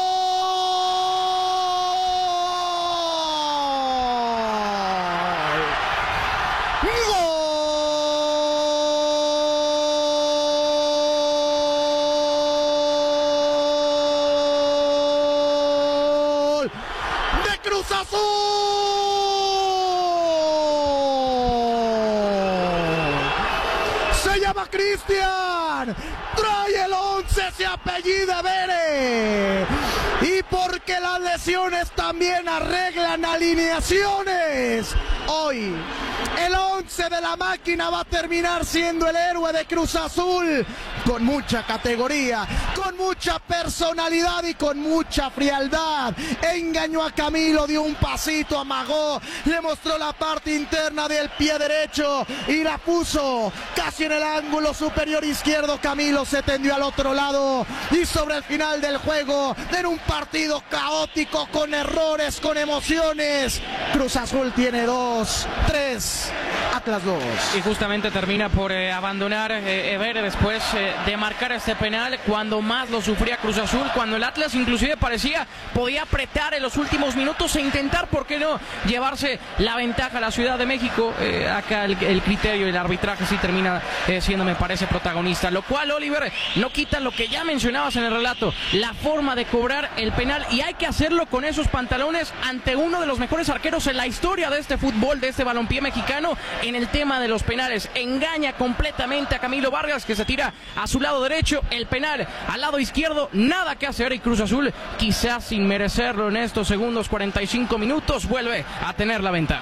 Cruz Azul. Se llama Cristian. Trae el once, se apellida Evere. Y porque las lesiones también arreglan alineaciones. hoy el once de la máquina va a terminar siendo el héroe de Cruz Azul, con mucha categoría, con mucha personalidad y con mucha frialdad. Engañó a Camilo, dio un pasito, amagó, le mostró la parte interna del pie derecho y la puso casi en el ángulo superior izquierdo. Camilo se tendió al otro lado y sobre el final del juego, en un partido caótico, con errores, con emociones, Cruz Azul tiene dos, tres, Atlas dos. Y justamente termina por eh, abandonar eh, Ever después eh, de marcar este penal cuando más lo sufría Cruz Azul, cuando el Atlas inclusive parecía podía apretar en los últimos minutos e intentar, ¿por qué no?, llevarse la ventaja a la Ciudad de México. Eh, acá el, el criterio y el arbitraje sí termina eh, siendo, me parece, protagonista, lo cual, Oliver, no quita lo que ya mencionabas en el relato, la forma de cobrar el penal, y hay que hacerlo con esos pantalones ante uno de los mejores arqueros en la historia de este fútbol, de este balompié mexicano, en el tema de los penales. Engaña completamente a Camilo Vargas, que se tira a su lado derecho, el penal al lado izquierdo, nada que hacer, y Cruz Azul, quizás sin merecerlo en estos segundos cuarenta y cinco minutos, vuelve a tener la ventaja.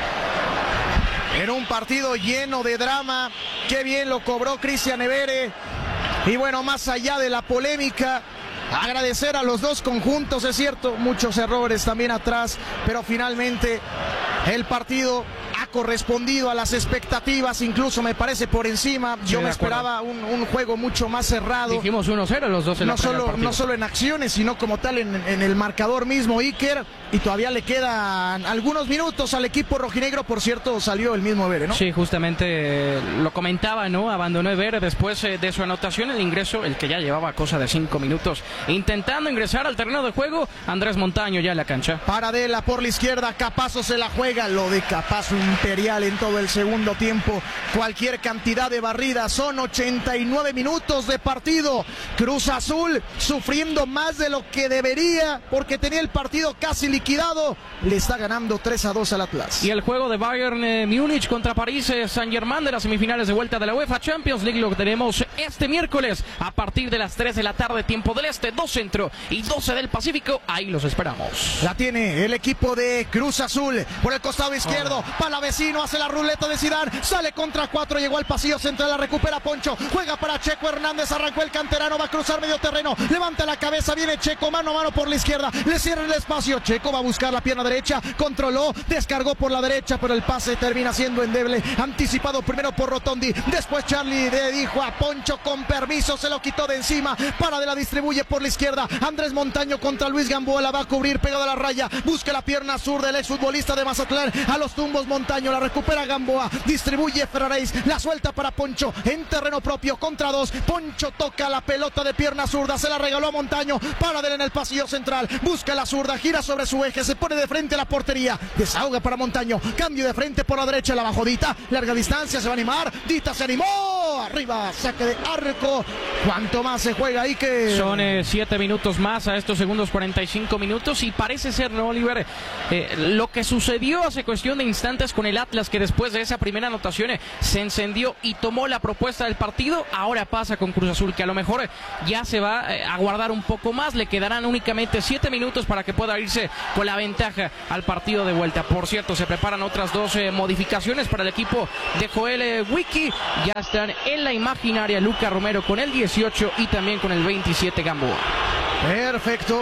En un partido lleno de drama, qué bien lo cobró Cristian Evere. Y bueno, más allá de la polémica, agradecer a los dos conjuntos, es cierto, muchos errores también atrás, pero finalmente el partido ha correspondido a las expectativas, incluso me parece por encima. Yo me esperaba un, un juego mucho más cerrado. Dijimos uno cero los dos en no la solo No solo en acciones, sino como tal en, en el marcador mismo, Iker, y todavía le quedan algunos minutos al equipo rojinegro. Por cierto, salió el mismo Evere, ¿no? Sí, justamente eh, lo comentaba, ¿no? Abandonó Evere después eh, de su anotación, el ingreso, el que ya llevaba cosa de cinco minutos, intentando ingresar al terreno de juego, Andrés Montaño ya en la cancha. Paradela por la izquierda, Capazo se la juega, lo de Capazo imperial en todo el segundo tiempo, cualquier cantidad de barridas, son ochenta y nueve minutos de partido, Cruz Azul sufriendo más de lo que debería, porque tenía el partido casi liquidado, le está ganando tres a dos al Atlas. Y el juego de Bayern eh, Múnich contra París eh, Saint-Germain de las semifinales de vuelta de la UEFA Champions League lo tenemos este miércoles a partir de las tres de la tarde, tiempo del Este, dos Centro y doce del Pacífico, ahí los esperamos. La tiene el equipo de Cruz Azul por el costado izquierdo, oh. Palavecino hace la ruleta de Zidane, sale contra cuatro, llegó al pasillo central, la recupera Poncho, juega para Checo Hernández, arrancó el canterano, va a cruzar medio terreno, levanta la cabeza, viene Checo, mano a mano por la izquierda, le cierra el espacio, Checo va a buscar la pierna derecha, controló, descargó por la derecha, pero el pase termina siendo endeble, anticipado primero por Rotondi, después Charlie le dijo a Poncho con permiso, se lo quitó de encima, para de la distribuye por la izquierda, Andrés Montaño contra Luis Gamboa, la va a cubrir pegado a la raya, busca la pierna zurda del exfutbolista de Mazatlán, a los tumbos Montaño, la recupera Gamboa, distribuye Ferraréis, la suelta para Poncho, en terreno propio, contra dos, Poncho toca la pelota de pierna zurda, se la regaló a Montaño, para de en el pasillo central, busca la zurda, gira sobre su eje, se pone de frente a la portería, desahoga para Montaño, cambio de frente por la derecha, la bajó Dita, larga distancia, se va a animar, Dita se animó, arriba, saque de arco, cuánto más se juega ahí que... Son eh, siete minutos más a estos segundos cuarenta y cinco minutos y parece ser, ¿no, Oliver? Eh, lo que sucedió hace cuestión de instantes con el Atlas, que después de esa primera anotación eh, se encendió y tomó la propuesta del partido, ahora pasa con Cruz Azul, que a lo mejor eh, ya se va eh, a guardar un poco más, le quedarán únicamente siete minutos para que pueda irse con la ventaja al partido de vuelta. Por cierto, se preparan otras dos eh, modificaciones para el equipo de Joel eh, Wiki, ya están en la imaginaria Luca Romero con el dieciocho y también con el veintisiete Gamboa. Perfecto.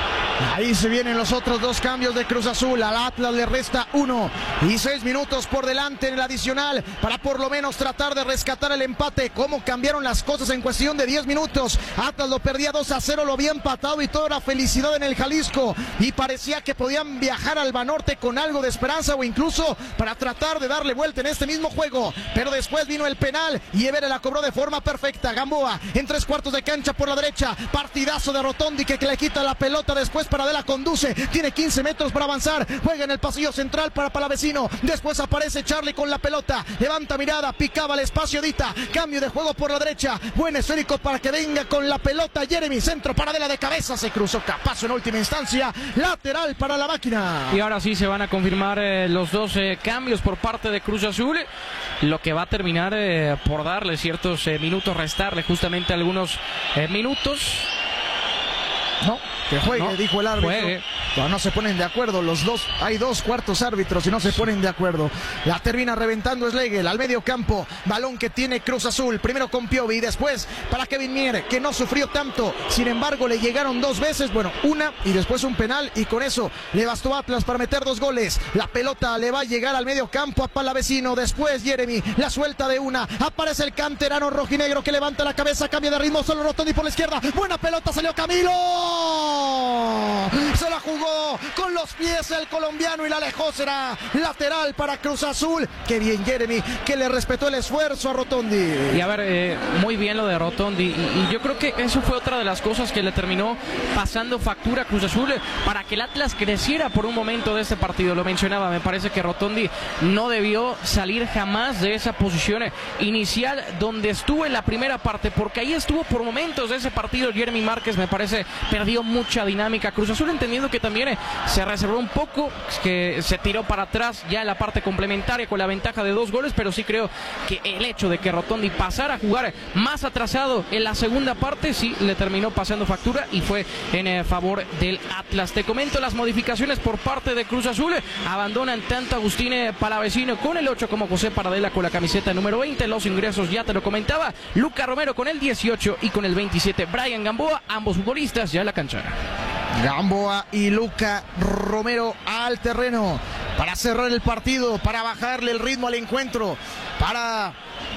Ahí se vienen los otros dos cambios de Cruz Azul. Al Atlas le resta uno y seis minutos por delante en el adicional para por lo menos tratar de rescatar el empate. Cómo cambiaron las cosas en cuestión de diez minutos. Atlas lo perdía dos a cero, lo había empatado y toda era felicidad en el Jalisco. Y parecía que podían viajar al Banorte con algo de esperanza o incluso para tratar de darle vuelta en este mismo juego. Pero después vino el penal y Evere la cobró de forma perfecta. Gamboa en tres cuartos de cancha por la derecha. Partidazo de Rotondi que, que le quita la pelota después. Paradela conduce, tiene quince metros para avanzar, juega en el pasillo central para Palavecino, después aparece Charlie con la pelota, levanta mirada, picaba el espacio Dita, cambio de juego por la derecha, buen esférico para que venga con la pelota Jeremy, centro, Paradela de cabeza, se cruzó Capazo en última instancia, lateral para la máquina. Y ahora sí se van a confirmar eh, los dos eh, cambios por parte de Cruz Azul, lo que va a terminar eh, por darle ciertos eh, minutos, restarle justamente algunos eh, minutos. No, que juegue, no, dijo el árbitro. Juegue. No, no se ponen de acuerdo los dos. Hay dos cuartos árbitros y no se ponen de acuerdo. La termina reventando Schlegel al medio campo. Balón que tiene Cruz Azul. Primero con Piovi y después para Kevin Mier, que no sufrió tanto. Sin embargo, le llegaron dos veces. Bueno, una y después un penal. Y con eso le bastó a Atlas para meter dos goles. La pelota le va a llegar al medio campo a Palavecino. Después Jeremy la suelta de una. Aparece el canterano rojinegro que levanta la cabeza. Cambia de ritmo. Solo Rotondi por la izquierda. Buena pelota. Salió Camilo. Se la jugó con los pies el colombiano y la alejó. Será lateral para Cruz Azul. Qué bien Jeremy, que le respetó el esfuerzo a Rotondi. Y a ver, eh, muy bien lo de Rotondi. Y, y yo creo que eso fue otra de las cosas que le terminó pasando factura a Cruz Azul para que el Atlas creciera por un momento de este partido. Lo mencionaba, me parece que Rotondi no debió salir jamás de esa posición inicial donde estuvo en la primera parte, porque ahí estuvo por momentos de ese partido. Jeremy Márquez, me parece, perdió mucha dinámica. Cruz Azul, entendiendo que también eh, se reservó un poco, que se tiró para atrás ya en la parte complementaria con la ventaja de dos goles, pero sí creo que el hecho de que Rotondi pasara a jugar más atrasado en la segunda parte sí le terminó pasando factura y fue en eh, favor del Atlas. Te comento las modificaciones por parte de Cruz Azul. Abandonan tanto Agustín Palavecino con el ocho como José Paradela con la camiseta número veinte. Los ingresos ya te lo comentaba. Luca Romero con el dieciocho y con el veintisiete Brian Gamboa, ambos futbolistas ya en la cancha. Gamboa y Luca Romero al terreno para cerrar el partido, para bajarle el ritmo al encuentro, para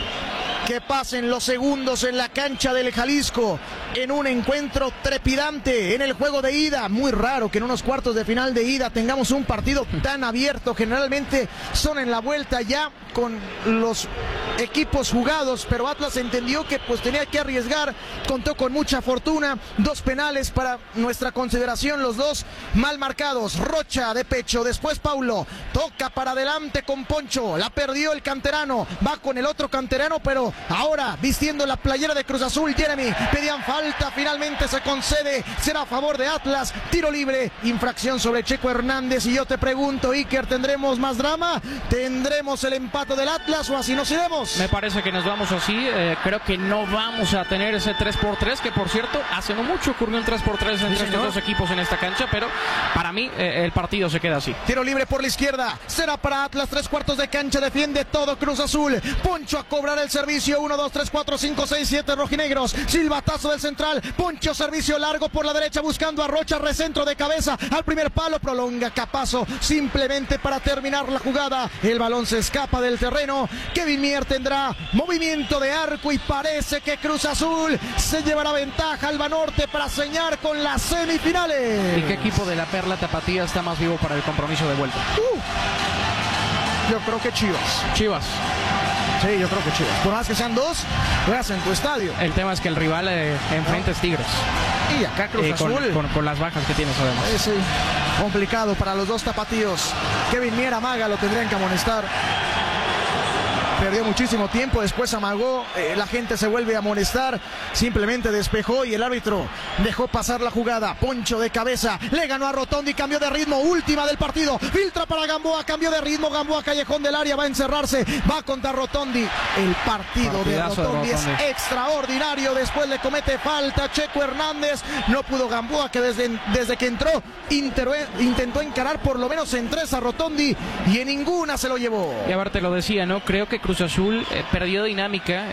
que pasen los segundos en la cancha del Jalisco en un encuentro trepidante en el juego de ida. Muy raro que en unos cuartos de final de ida tengamos un partido tan abierto. Generalmente son en la vuelta ya con los equipos jugados, pero Atlas entendió que pues tenía que arriesgar, contó con mucha fortuna. Dos penales para nuestra consideración, los dos mal marcados. Rocha de pecho, después Paulo toca para adelante con Poncho, la perdió el canterano, va con el otro canterano, pero ahora vistiendo la playera de Cruz Azul, Jeremy, pedían falta, finalmente se concede, será a favor de Atlas. Tiro libre, infracción sobre Checo Hernández. Y yo te pregunto, Iker, ¿tendremos más drama? ¿Tendremos el empate del Atlas o así nos iremos? Me parece que nos vamos así. eh, creo que no vamos a tener ese tres por tres, que por cierto hace no mucho ocurrió un tres por tres entre estos dos equipos en esta cancha, pero para mí eh, el partido se queda así. Tiro libre por la izquierda, será para Atlas. Tres cuartos de cancha, defiende todo Cruz Azul. Poncho a cobrar el servicio. Uno, dos, tres, cuatro, cinco, seis, siete rojinegros. Silbatazo del central. Poncho, servicio largo por la derecha buscando a Rocha, recentro de cabeza al primer palo, prolonga Capazo simplemente para terminar la jugada. El balón se escapa del terreno. Kevin Mier tendrá movimiento de arco y parece que Cruz Azul se llevará ventaja al Banorte para señar con las semifinales. ¿Y qué equipo de la Perla Tapatía está más vivo para el compromiso de vuelta? Uh, yo creo que Chivas. Chivas. Sí, yo creo que Chivas. Por más que sean dos, juegas en tu estadio. El tema es que el rival eh, enfrente es Tigres. Y acá Cruz eh, Azul. Con, con, con las bajas que tienes además. Sí, sí. Complicado para los dos tapatíos. Kevin Mier amaga, lo tendrían que amonestar. Perdió muchísimo tiempo, después amagó, eh, la gente se vuelve a amonestar, simplemente despejó y el árbitro dejó pasar la jugada. Poncho de cabeza, le ganó a Rotondi, cambió de ritmo, última del partido, filtra para Gamboa, cambió de ritmo, Gamboa callejón del área, va a encerrarse, va contra Rotondi. El partido de Rotondi, de Rotondi es extraordinario, después le comete falta Checo Hernández, no pudo Gamboa, que desde, desde que entró interó, intentó encarar por lo menos en tres a Rotondi y en ninguna se lo llevó. Y a ver, te lo decía, ¿no? Creo que Cruz Azul eh, perdió dinámica